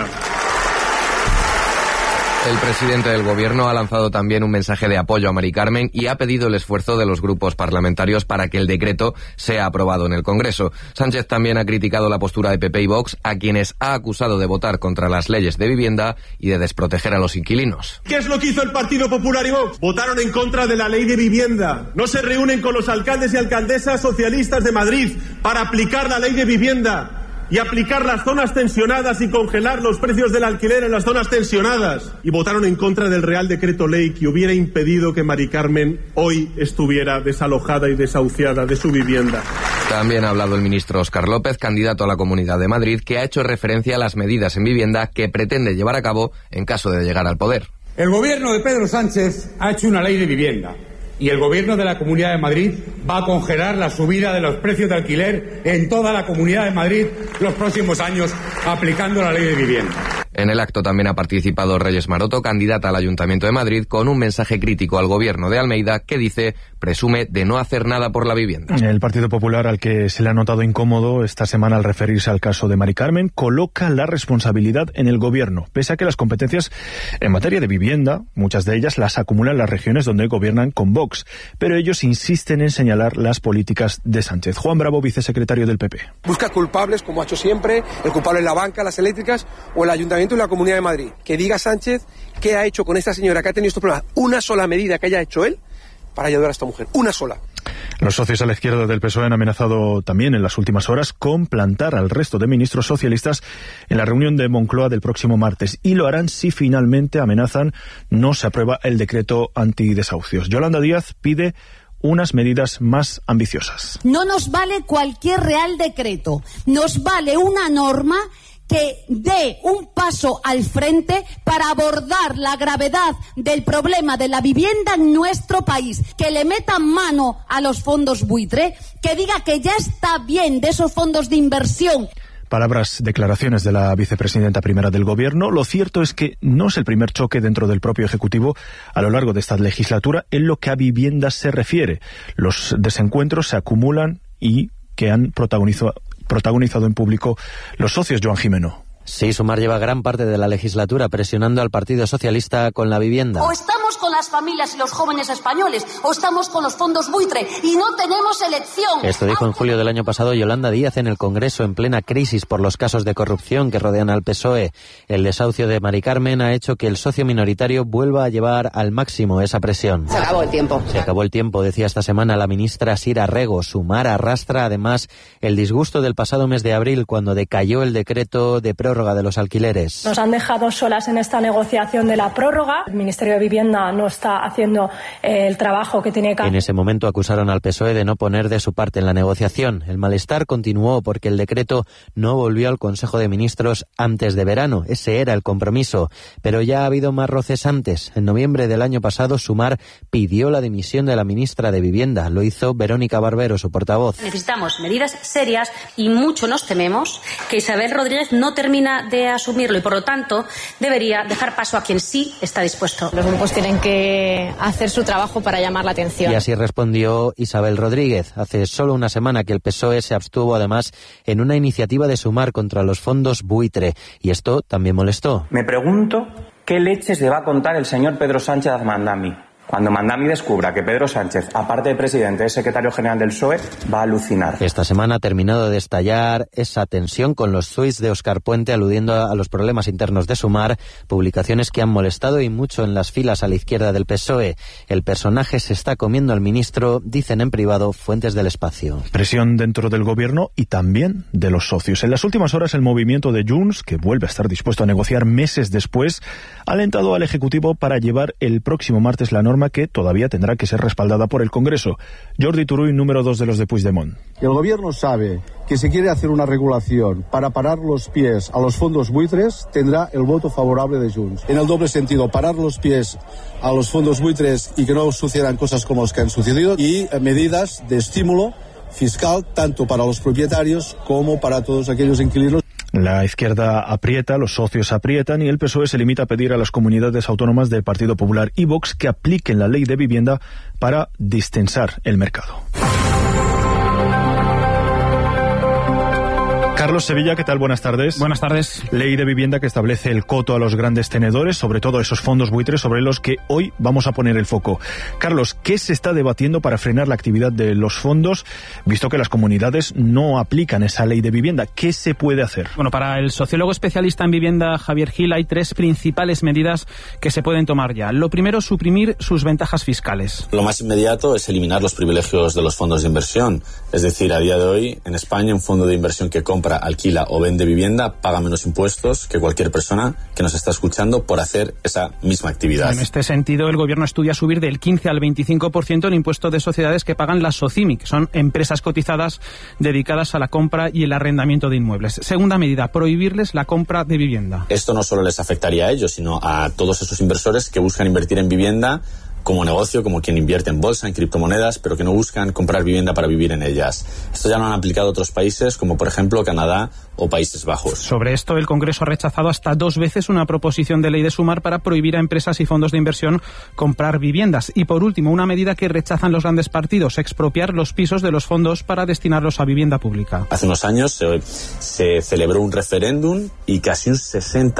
El presidente del Gobierno ha lanzado también un mensaje de apoyo a Mari Carmen y ha pedido el esfuerzo de los grupos parlamentarios para que el decreto sea aprobado en el Congreso. Sánchez también ha criticado la postura de PP y Vox, a quienes ha acusado de votar contra las leyes de vivienda y de desproteger a los inquilinos.
¿Qué es lo que hizo el Partido Popular y Vox? Votaron en contra de la ley de vivienda. No se reúnen con los alcaldes y alcaldesas socialistas de Madrid para aplicar la ley de vivienda y aplicar las zonas tensionadas y congelar los precios del alquiler en las zonas tensionadas. Y votaron en contra del Real Decreto Ley que hubiera impedido que Mari Carmen hoy estuviera desalojada y desahuciada de su vivienda.
También ha hablado el ministro Óscar López, candidato a la Comunidad de Madrid, que ha hecho referencia a las medidas en vivienda que pretende llevar a cabo en caso de llegar al poder.
El gobierno de Pedro Sánchez ha hecho una ley de vivienda. Y el Gobierno de la Comunidad de Madrid va a congelar la subida de los precios de alquiler en toda la Comunidad de Madrid los próximos años, aplicando la ley de vivienda.
En el acto también ha participado Reyes Maroto, candidata al Ayuntamiento de Madrid, con un mensaje crítico al Gobierno de Almeida que dice presume de no hacer nada por la vivienda.
El Partido Popular, al que se le ha notado incómodo esta semana al referirse al caso de Mari Carmen, coloca la responsabilidad en el Gobierno, pese a que las competencias en materia de vivienda, muchas de ellas las acumulan las regiones donde gobiernan con Vox, pero ellos insisten en señalar las políticas de Sánchez. Juan Bravo, vicesecretario del PP.
Busca culpables, como ha hecho siempre, el culpable es la banca, las eléctricas o el Ayuntamiento y la Comunidad de Madrid. Que diga Sánchez qué ha hecho con esta señora que ha tenido estos problemas. Una sola medida que haya hecho él para ayudar a esta mujer. Una sola.
Los socios a la izquierda del PSOE han amenazado también en las últimas horas con plantar al resto de ministros socialistas en la reunión de Moncloa del próximo martes, y lo harán si finalmente, amenazan, no se aprueba el decreto antidesahucios. Yolanda Díaz pide unas medidas más ambiciosas.
No nos vale cualquier real decreto, nos vale una norma que dé un paso al frente para abordar la gravedad del problema de la vivienda en nuestro país, que le metan mano a los fondos buitre, que diga que ya está bien de esos fondos de inversión.
Palabras, declaraciones de la vicepresidenta primera del Gobierno. Lo cierto es que no es el primer choque dentro del propio Ejecutivo a lo largo de esta legislatura en lo que a viviendas se refiere. Los desencuentros se acumulan y que han protagonizado en público los socios. Joan Jimeno.
Sí, Sumar lleva gran parte de la legislatura presionando al Partido Socialista con la vivienda.
O estamos con las familias y los jóvenes españoles, o estamos con los fondos buitre, y no tenemos elección.
Esto dijo en julio del año pasado Yolanda Díaz en el Congreso, en plena crisis por los casos de corrupción que rodean al PSOE. El desahucio de Mari Carmen ha hecho que el socio minoritario vuelva a llevar al máximo esa presión.
Se acabó el tiempo.
Se acabó el tiempo, decía esta semana la ministra Sira Rego. Sumar arrastra además el disgusto del pasado mes de abril, cuando decayó el decreto de prórroga de los alquileres.
Nos han dejado solas en esta negociación de la prórroga. El Ministerio de Vivienda no está haciendo el trabajo que tiene que hacer.
En ese momento acusaron al PSOE de no poner de su parte en la negociación. El malestar continuó porque el decreto no volvió al Consejo de Ministros antes de verano. Ese era el compromiso. Pero ya ha habido más roces antes. En noviembre del año pasado, Sumar pidió la dimisión de la ministra de Vivienda. Lo hizo Verónica Barbero, su portavoz.
Necesitamos medidas serias y mucho nos tememos que Isabel Rodríguez no termina de asumirlo y, por lo tanto, debería dejar paso a quien sí está dispuesto.
Los grupos tienen que hacer su trabajo para llamar la atención.
Y así respondió Isabel Rodríguez. Hace solo una semana que el PSOE se abstuvo, además, en una iniciativa de Sumar contra los fondos buitre. Y esto también molestó.
Me pregunto qué leches le va a contar el señor Pedro Sánchez Azmandami.
Cuando Mandami descubra que Pedro Sánchez, aparte de presidente, es secretario general del PSOE, va a alucinar.
Esta semana ha terminado de estallar esa tensión con los tuits de Óscar Puente aludiendo a los problemas internos de Sumar, publicaciones que han molestado y mucho en las filas a la izquierda del PSOE. El personaje se está comiendo al ministro, dicen en privado fuentes del espacio.
Presión dentro del gobierno y también de los socios. En las últimas horas el movimiento de Junts, que vuelve a estar dispuesto a negociar meses después, ha alentado al Ejecutivo para llevar el próximo martes la norma que todavía tendrá que ser respaldada por el Congreso. Jordi Turull, número 2 de los de Puigdemont.
El gobierno sabe que si quiere hacer una regulación para parar los pies a los fondos buitres, tendrá el voto favorable de Junts. En el doble sentido, parar los pies a los fondos buitres y que no sucedan cosas como las que han sucedido, y medidas de estímulo fiscal tanto para los propietarios como para todos aquellos inquilinos.
La izquierda aprieta, los socios aprietan y el PSOE se limita a pedir a las comunidades autónomas del Partido Popular y Vox que apliquen la ley de vivienda para distensar el mercado. Carlos Sevilla, ¿qué tal? Buenas tardes.
Buenas tardes.
Ley de vivienda que establece el coto a los grandes tenedores, sobre todo a esos fondos buitres sobre los que hoy vamos a poner el foco. Carlos, ¿qué se está debatiendo para frenar la actividad de los fondos, visto que las comunidades no aplican esa ley de vivienda? ¿Qué se puede hacer?
Bueno, para el sociólogo especialista en vivienda Javier Gil hay 3 principales medidas que se pueden tomar ya. Lo primero, suprimir sus ventajas fiscales.
Lo más inmediato es eliminar los privilegios de los fondos de inversión. Es decir, a día de hoy, en España, un fondo de inversión que compra, alquila o vende vivienda paga menos impuestos que cualquier persona que nos está escuchando por hacer esa misma actividad.
En este sentido, el gobierno estudia subir del 15 al 25% el impuesto de sociedades que pagan las SOCIMI, que son empresas cotizadas dedicadas a la compra y el arrendamiento de inmuebles. Segunda medida, prohibirles la compra de vivienda.
Esto no solo les afectaría a ellos, sino a todos esos inversores que buscan invertir en vivienda como negocio, como quien invierte en bolsa, en criptomonedas, pero que no buscan comprar vivienda para vivir en ellas. Esto ya lo han aplicado otros países, como por ejemplo Canadá o Países Bajos.
Sobre esto, el Congreso ha rechazado hasta 2 veces una proposición de ley de Sumar para prohibir a empresas y fondos de inversión comprar viviendas. Y por último, una medida que rechazan los grandes partidos, expropiar los pisos de los fondos para destinarlos a vivienda pública.
Hace unos años se celebró un referéndum y casi un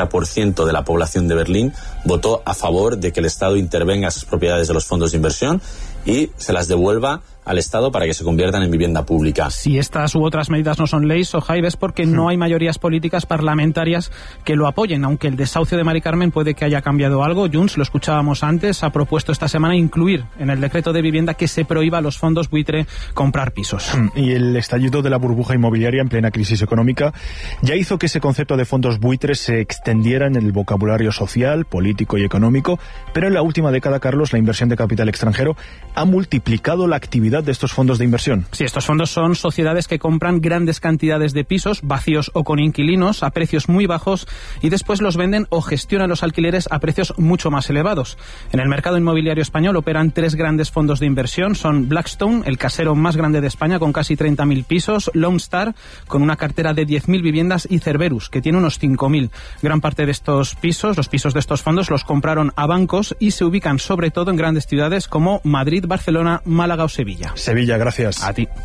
60% de la población de Berlín votó a favor de que el Estado intervenga en esas propiedades de los fondos de inversión y se las devuelva al Estado para que se conviertan en vivienda pública.
Si estas u otras medidas no son leyes, Ojaib, es porque no hay mayorías políticas parlamentarias que lo apoyen, aunque el desahucio de Mari Carmen puede que haya cambiado algo. Junts, lo escuchábamos antes, ha propuesto esta semana incluir en el decreto de vivienda que se prohíba a los fondos buitre comprar pisos.
Y el estallido de la burbuja inmobiliaria en plena crisis económica ya hizo que ese concepto de fondos buitres se extendiera en el vocabulario social, político y económico, pero en la última década, Carlos, la inversión de capital extranjero ha multiplicado la actividad de estos fondos de inversión.
Sí, estos fondos son sociedades que compran grandes cantidades de pisos, vacíos o con inquilinos, a precios muy bajos y después los venden o gestionan los alquileres a precios mucho más elevados. En el mercado inmobiliario español operan 3 grandes fondos de inversión. Son Blackstone, el casero más grande de España con casi 30.000 pisos, Lone Star, con una cartera de 10.000 viviendas y Cerberus, que tiene unos 5.000. Gran parte de estos pisos, los pisos de estos fondos, los compraron a bancos y se ubican sobre todo en grandes ciudades como Madrid, Barcelona, Málaga o Sevilla.
Sevilla, gracias.
A ti.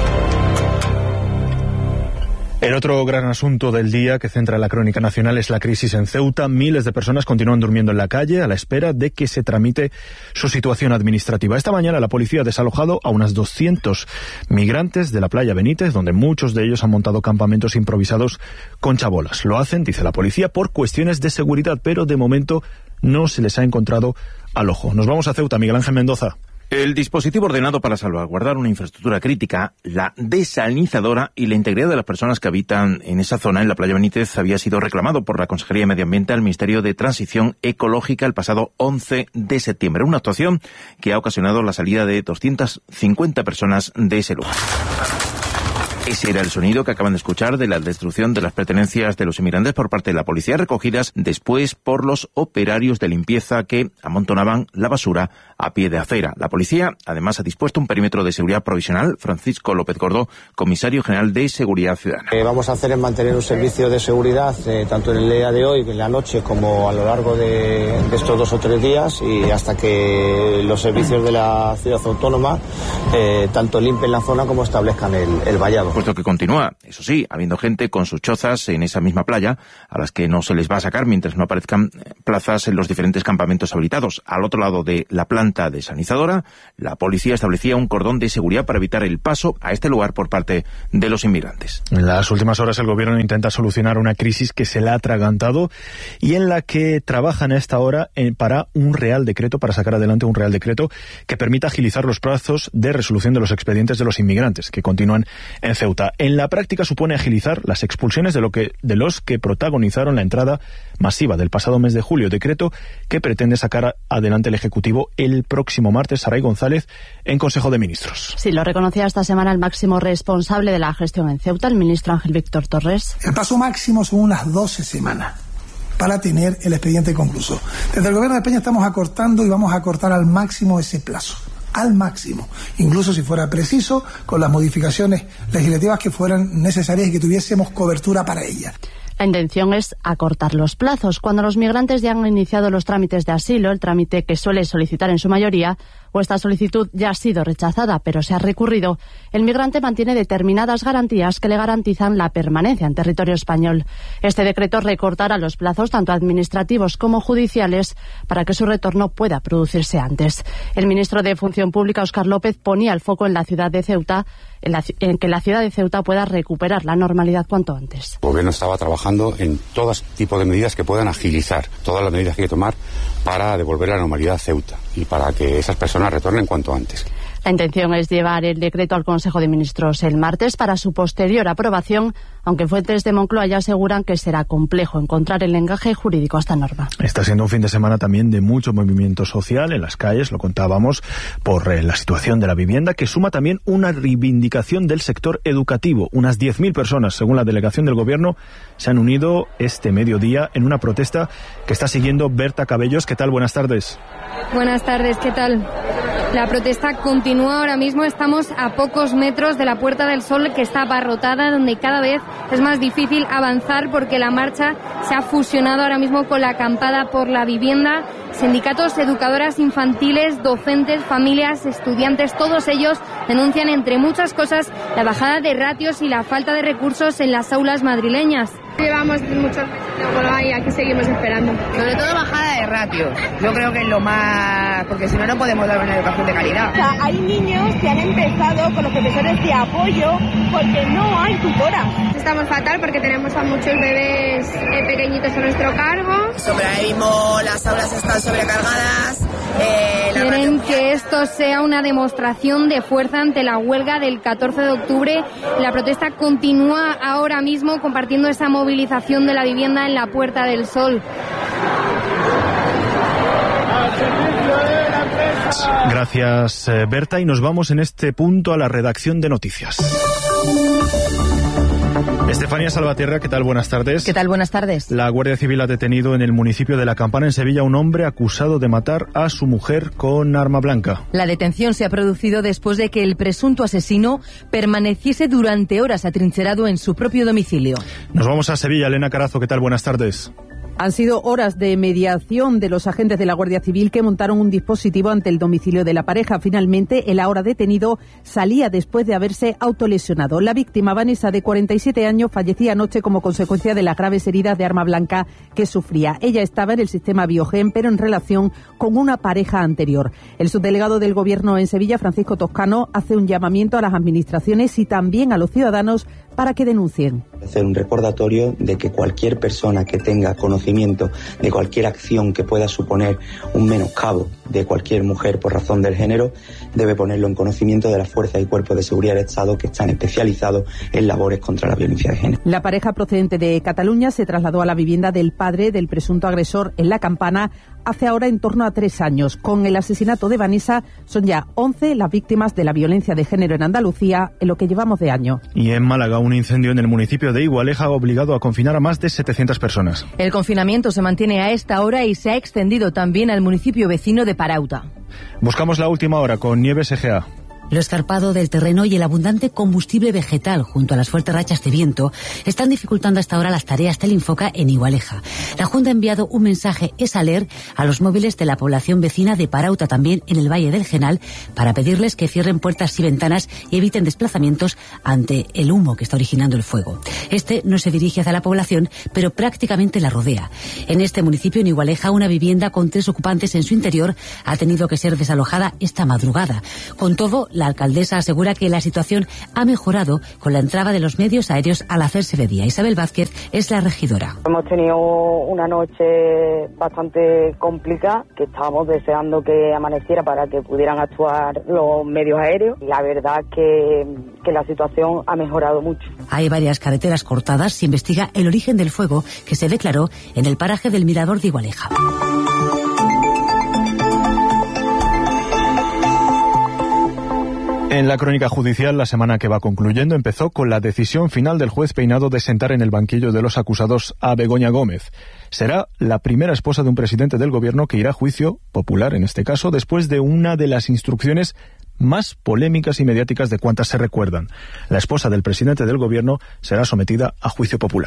El otro gran asunto del día que centra la crónica nacional es la crisis en Ceuta. Miles de personas continúan durmiendo en la calle a la espera de que se tramite su situación administrativa. Esta mañana la policía ha desalojado a unos 200 migrantes de la playa Benítez, donde muchos de ellos han montado campamentos improvisados con chabolas. Lo hacen, dice la policía, por cuestiones de seguridad, pero de momento no se les ha encontrado al ojo. Nos vamos a Ceuta, Miguel Ángel Mendoza.
El dispositivo ordenado para salvaguardar una infraestructura crítica, la desalinizadora y la integridad de las personas que habitan en esa zona, en la playa Benítez, había sido reclamado por la Consejería de Medio Ambiente al Ministerio de Transición Ecológica el pasado 11 de septiembre. Una actuación que ha ocasionado la salida de 250 personas de ese lugar. Ese era el sonido que acaban de escuchar de la destrucción de las pertenencias de los inmigrantes por parte de la policía, recogidas después por los operarios de limpieza que amontonaban la basura a pie de acera. La policía, además, ha dispuesto un perímetro de seguridad provisional. Francisco López Gordo, comisario general de Seguridad Ciudadana.
Vamos a hacer es mantener un servicio de seguridad, tanto en el día de hoy, en la noche, como a lo largo de estos 2 o 3 días, y hasta que los servicios de la ciudad autónoma tanto limpien la zona como establezcan el vallado.
supuesto que continúa. Eso sí, habiendo gente con sus chozas en esa misma playa, a las que no se les va a sacar mientras no aparezcan plazas en los diferentes campamentos habilitados. Al otro lado de la planta desalinizadora, la policía establecía un cordón de seguridad para evitar el paso a este lugar por parte de los inmigrantes.
En las últimas horas el gobierno intenta solucionar una crisis que se le ha atragantado y en la que trabajan a esta hora para sacar adelante un real decreto que permita agilizar los plazos de resolución de los expedientes de los inmigrantes que continúan en Ceuta. En la práctica supone agilizar las expulsiones de los que protagonizaron la entrada masiva del pasado mes de julio, decreto que pretende sacar adelante el Ejecutivo el próximo martes. Saray González en Consejo de Ministros.
Sí, lo reconocía esta semana el máximo responsable de la gestión en Ceuta, el ministro Ángel Víctor Torres.
El paso máximo son unas 12 semanas para tener el expediente concluso. Desde el Gobierno de España estamos acortando y vamos a acortar al máximo ese plazo. Al máximo, incluso si fuera preciso, con las modificaciones legislativas que fueran necesarias y que tuviésemos cobertura para ellas.
La intención es acortar los plazos. Cuando los migrantes ya han iniciado los trámites de asilo, el trámite que suele solicitar en su mayoría, o esta solicitud ya ha sido rechazada pero se ha recurrido, el migrante mantiene determinadas garantías que le garantizan la permanencia en territorio español. Este decreto recortará los plazos tanto administrativos como judiciales para que su retorno pueda producirse antes. El ministro de Función Pública, Óscar López, ponía el foco en la ciudad de Ceuta, en que la ciudad de Ceuta pueda recuperar la normalidad cuanto antes.
El gobierno estaba trabajando en todo tipo de medidas que puedan agilizar todas las medidas que hay que tomar para devolver la normalidad a Ceuta y para que esas personas retornen cuanto antes.
La intención es llevar el decreto al Consejo de Ministros el martes para su posterior aprobación, aunque fuentes de Moncloa ya aseguran que será complejo encontrar el encaje jurídico a esta norma.
Está siendo un fin de semana también de mucho movimiento social en las calles, lo contábamos, por la situación de la vivienda, que suma también una reivindicación del sector educativo. Unas 10.000 personas, según la delegación del Gobierno, se han unido este mediodía en una protesta que está siguiendo Berta Cabellos. ¿Qué tal? Buenas tardes.
Buenas tardes, ¿qué tal? La protesta continúa ahora mismo. Estamos a pocos metros de la Puerta del Sol, que está abarrotada, donde cada vez es más difícil avanzar porque la marcha se ha fusionado ahora mismo con la acampada por la vivienda. Sindicatos, educadoras infantiles, docentes, familias, estudiantes, todos ellos denuncian, entre muchas cosas, la bajada de ratios y la falta de recursos en las aulas madrileñas.
Llevamos muchos meses y aquí seguimos esperando.
Sobre todo bajada de ratios. Yo creo que es lo más... porque si no, no podemos dar una educación de calidad.
O sea, hay niños que han empezado con los profesores de apoyo porque no hay tutoras. Estamos fatal porque tenemos a muchos bebés pequeñitos a nuestro cargo.
Sobre ahí mismo las aulas están sobrecargadas.
Quieren que esto sea una demostración de fuerza ante la huelga del 14 de octubre. La protesta continúa ahora mismo compartiendo esa movilización de la vivienda en la Puerta del Sol.
Gracias, Berta, y nos vamos en este punto a la redacción de noticias. Estefanía Salvatierra, ¿qué tal? Buenas tardes.
¿Qué tal? Buenas tardes.
La Guardia Civil ha detenido en el municipio de La Campana, en Sevilla, a un hombre acusado de matar a su mujer con arma blanca.
La detención se ha producido después de que el presunto asesino permaneciese durante horas atrincherado en su propio domicilio.
Nos vamos a Sevilla. Elena Carazo, ¿qué tal? Buenas tardes.
Han sido horas de mediación de los agentes de la Guardia Civil que montaron un dispositivo ante el domicilio de la pareja. Finalmente, el ahora detenido salía después de haberse autolesionado. La víctima, Vanessa, de 47 años, fallecía anoche como consecuencia de las graves heridas de arma blanca que sufría. Ella estaba en el sistema Biogen, pero en relación con una pareja anterior. El subdelegado del Gobierno en Sevilla, Francisco Toscano, hace un llamamiento a las administraciones y también a los ciudadanos para que denuncien.
Hacer un recordatorio de que cualquier persona que tenga conocimiento de cualquier acción que pueda suponer un menoscabo de cualquier mujer por razón del género debe ponerlo en conocimiento de las fuerzas y cuerpos de seguridad del Estado que están especializados en labores contra la violencia de género.
La pareja procedente de Cataluña se trasladó a la vivienda del padre del presunto agresor en La Campana hace ahora en torno a 3 años. Con el asesinato de Vanessa son ya 11 las víctimas de la violencia de género en Andalucía en lo que llevamos de año.
Y en Málaga, un incendio en el municipio de Igualeja ha obligado a confinar a más de 700 personas.
El confinamiento se mantiene a esta hora y se ha extendido también al municipio vecino de Parauta.
Buscamos la última hora con Nieves Egea.
Lo escarpado del terreno y el abundante combustible vegetal junto a las fuertes rachas de viento están dificultando hasta ahora las tareas del Infoca en Igualeja. La Junta ha enviado un mensaje ESALER a los móviles de la población vecina de Parauta, también en el Valle del Genal, para pedirles que cierren puertas y ventanas y eviten desplazamientos ante el humo que está originando el fuego. Este no se dirige hacia la población, pero prácticamente la rodea. En este municipio, en Igualeja, una vivienda con 3 ocupantes en su interior ha tenido que ser desalojada esta madrugada. Con todo, la alcaldesa asegura que la situación ha mejorado con la entrada de los medios aéreos al hacerse de día. Isabel Vázquez es la regidora.
Hemos tenido una noche bastante complicada, que estábamos deseando que amaneciera para que pudieran actuar los medios aéreos. La verdad que la situación ha mejorado mucho.
Hay varias carreteras cortadas. Se investiga el origen del fuego que se declaró en el paraje del Mirador de Igualeja.
En la crónica judicial, la semana que va concluyendo empezó con la decisión final del juez Peinado de sentar en el banquillo de los acusados a Begoña Gómez. Será la primera esposa de un presidente del gobierno que irá a juicio popular, en este caso, después de una de las instrucciones más polémicas y mediáticas de cuantas se recuerdan. La esposa del presidente del gobierno será sometida a juicio popular.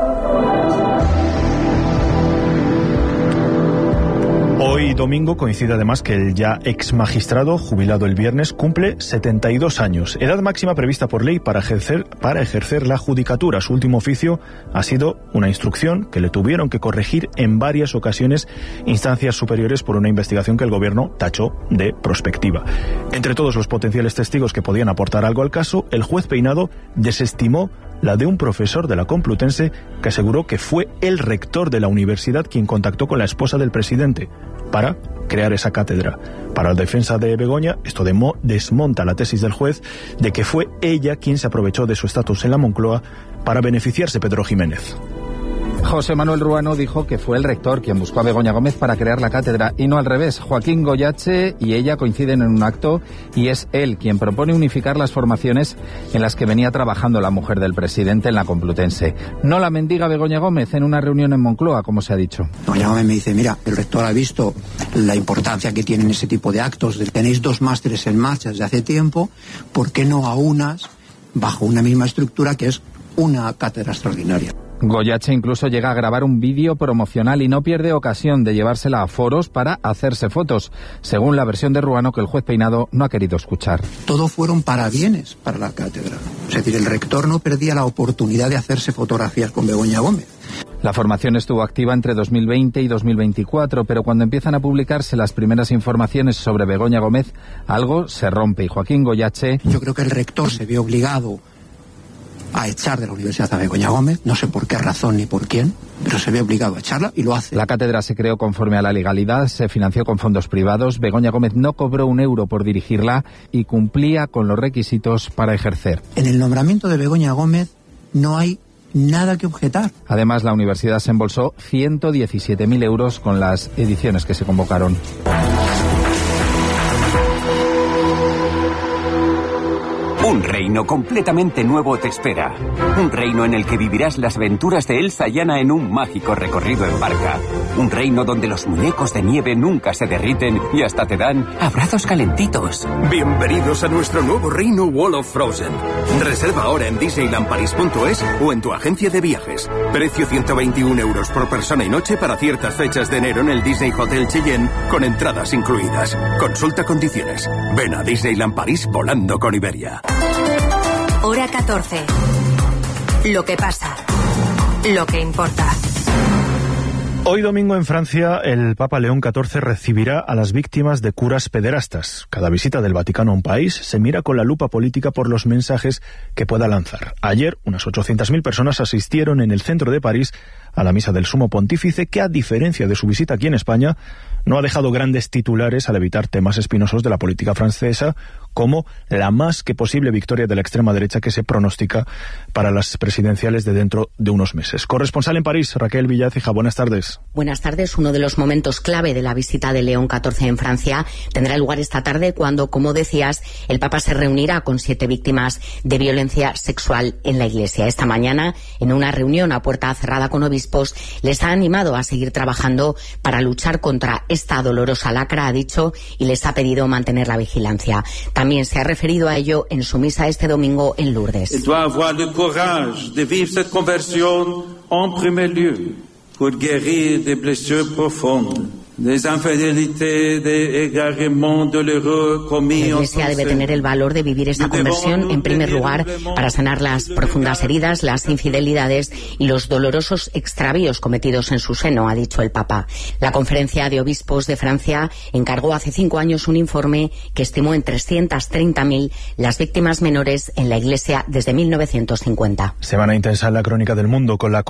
Hoy domingo coincide además que el ya ex magistrado, jubilado el viernes, cumple 72 años, edad máxima prevista por ley para ejercer la judicatura. Su último oficio ha sido una instrucción que le tuvieron que corregir en varias ocasiones instancias superiores por una investigación que el gobierno tachó de prospectiva. Entre todos los potenciales testigos que podían aportar algo al caso, el juez Peinado desestimó la de un profesor de la Complutense que aseguró que fue el rector de la universidad quien contactó con la esposa del presidente para crear esa cátedra. Para la defensa de Begoña, esto desmonta la tesis del juez de que fue ella quien se aprovechó de su estatus en la Moncloa para beneficiarse Pedro Jiménez.
José Manuel Ruano dijo que fue el rector quien buscó a Begoña Gómez para crear la cátedra y no al revés. Joaquín Goyache y ella coinciden en un acto y es él quien propone unificar las formaciones en las que venía trabajando la mujer del presidente en la Complutense. No la mendiga Begoña Gómez en una reunión en Moncloa, como se ha dicho.
Begoña Gómez me dice, mira, el rector ha visto la importancia que tienen ese tipo de actos, tenéis 2 másteres en marcha desde hace tiempo, ¿por qué no aunas bajo una misma estructura que es una cátedra extraordinaria?
Goyache incluso llega a grabar un vídeo promocional y no pierde ocasión de llevársela a foros para hacerse fotos, según la versión de Ruano que el juez Peinado no ha querido escuchar.
Todo fueron parabienes para la cátedra. Es decir, el rector no perdía la oportunidad de hacerse fotografías con Begoña Gómez.
La formación estuvo activa entre 2020 y 2024, pero cuando empiezan a publicarse las primeras informaciones sobre Begoña Gómez, algo se rompe y Joaquín Goyache...
Yo creo que el rector se ve obligado a echar de la universidad a Begoña Gómez, no sé por qué razón ni por quién, pero se ve obligado a echarla y lo hace.
La cátedra se creó conforme a la legalidad, se financió con fondos privados, Begoña Gómez no cobró un euro por dirigirla y cumplía con los requisitos para ejercer.
En el nombramiento de Begoña Gómez no hay nada que objetar.
Además, la universidad se embolsó 117.000 euros con las ediciones que se convocaron.
Un reino completamente nuevo te espera. Un reino en el que vivirás las aventuras de Elsa y Anna en un mágico recorrido en barca. Un reino donde los muñecos de nieve nunca se derriten y hasta te dan abrazos calentitos.
Bienvenidos a nuestro nuevo reino Wall of Frozen. Reserva ahora en disneylandparis.es o en tu agencia de viajes. Precio 121 euros por persona y noche para ciertas fechas de enero en el Disney Hotel Cheyenne con entradas incluidas. Consulta condiciones. Ven a Disneyland París volando con Iberia.
Hora 14. Lo que pasa. Lo que importa.
Hoy domingo en Francia, el Papa León XIV recibirá a las víctimas de curas pederastas. Cada visita del Vaticano a un país se mira con la lupa política por los mensajes que pueda lanzar. Ayer, unas 800.000 personas asistieron en el centro de París a la misa del Sumo Pontífice, que a diferencia de su visita aquí en España, no ha dejado grandes titulares al evitar temas espinosos de la política francesa, como la más que posible victoria de la extrema derecha que se pronostica para las presidenciales de dentro de unos meses. Corresponsal en París, Raquel Villacija, buenas tardes.
Buenas tardes. Uno de los momentos clave de la visita de León XIV en Francia tendrá lugar esta tarde cuando, como decías, el Papa se reunirá con 7 víctimas de violencia sexual en la Iglesia. Esta mañana, en una reunión a puerta cerrada con obispos, obispos les ha animado a seguir trabajando para luchar contra esta dolorosa lacra, ha dicho, y les ha pedido mantener la vigilancia. También se ha referido a ello en su misa este domingo en Lourdes.
Il doit avoir le courage de vivre cette conversion en primer lieu pour guérir des blessures profondes. La
Iglesia debe tener el valor de vivir esta conversión en primer lugar para sanar las profundas heridas, las infidelidades y los dolorosos extravíos cometidos en su seno, ha dicho el Papa. La Conferencia de Obispos de Francia encargó hace 5 años un informe que estimó en 330.000 las víctimas menores en la Iglesia desde 1950.
Semana intensa en la Crónica del Mundo con la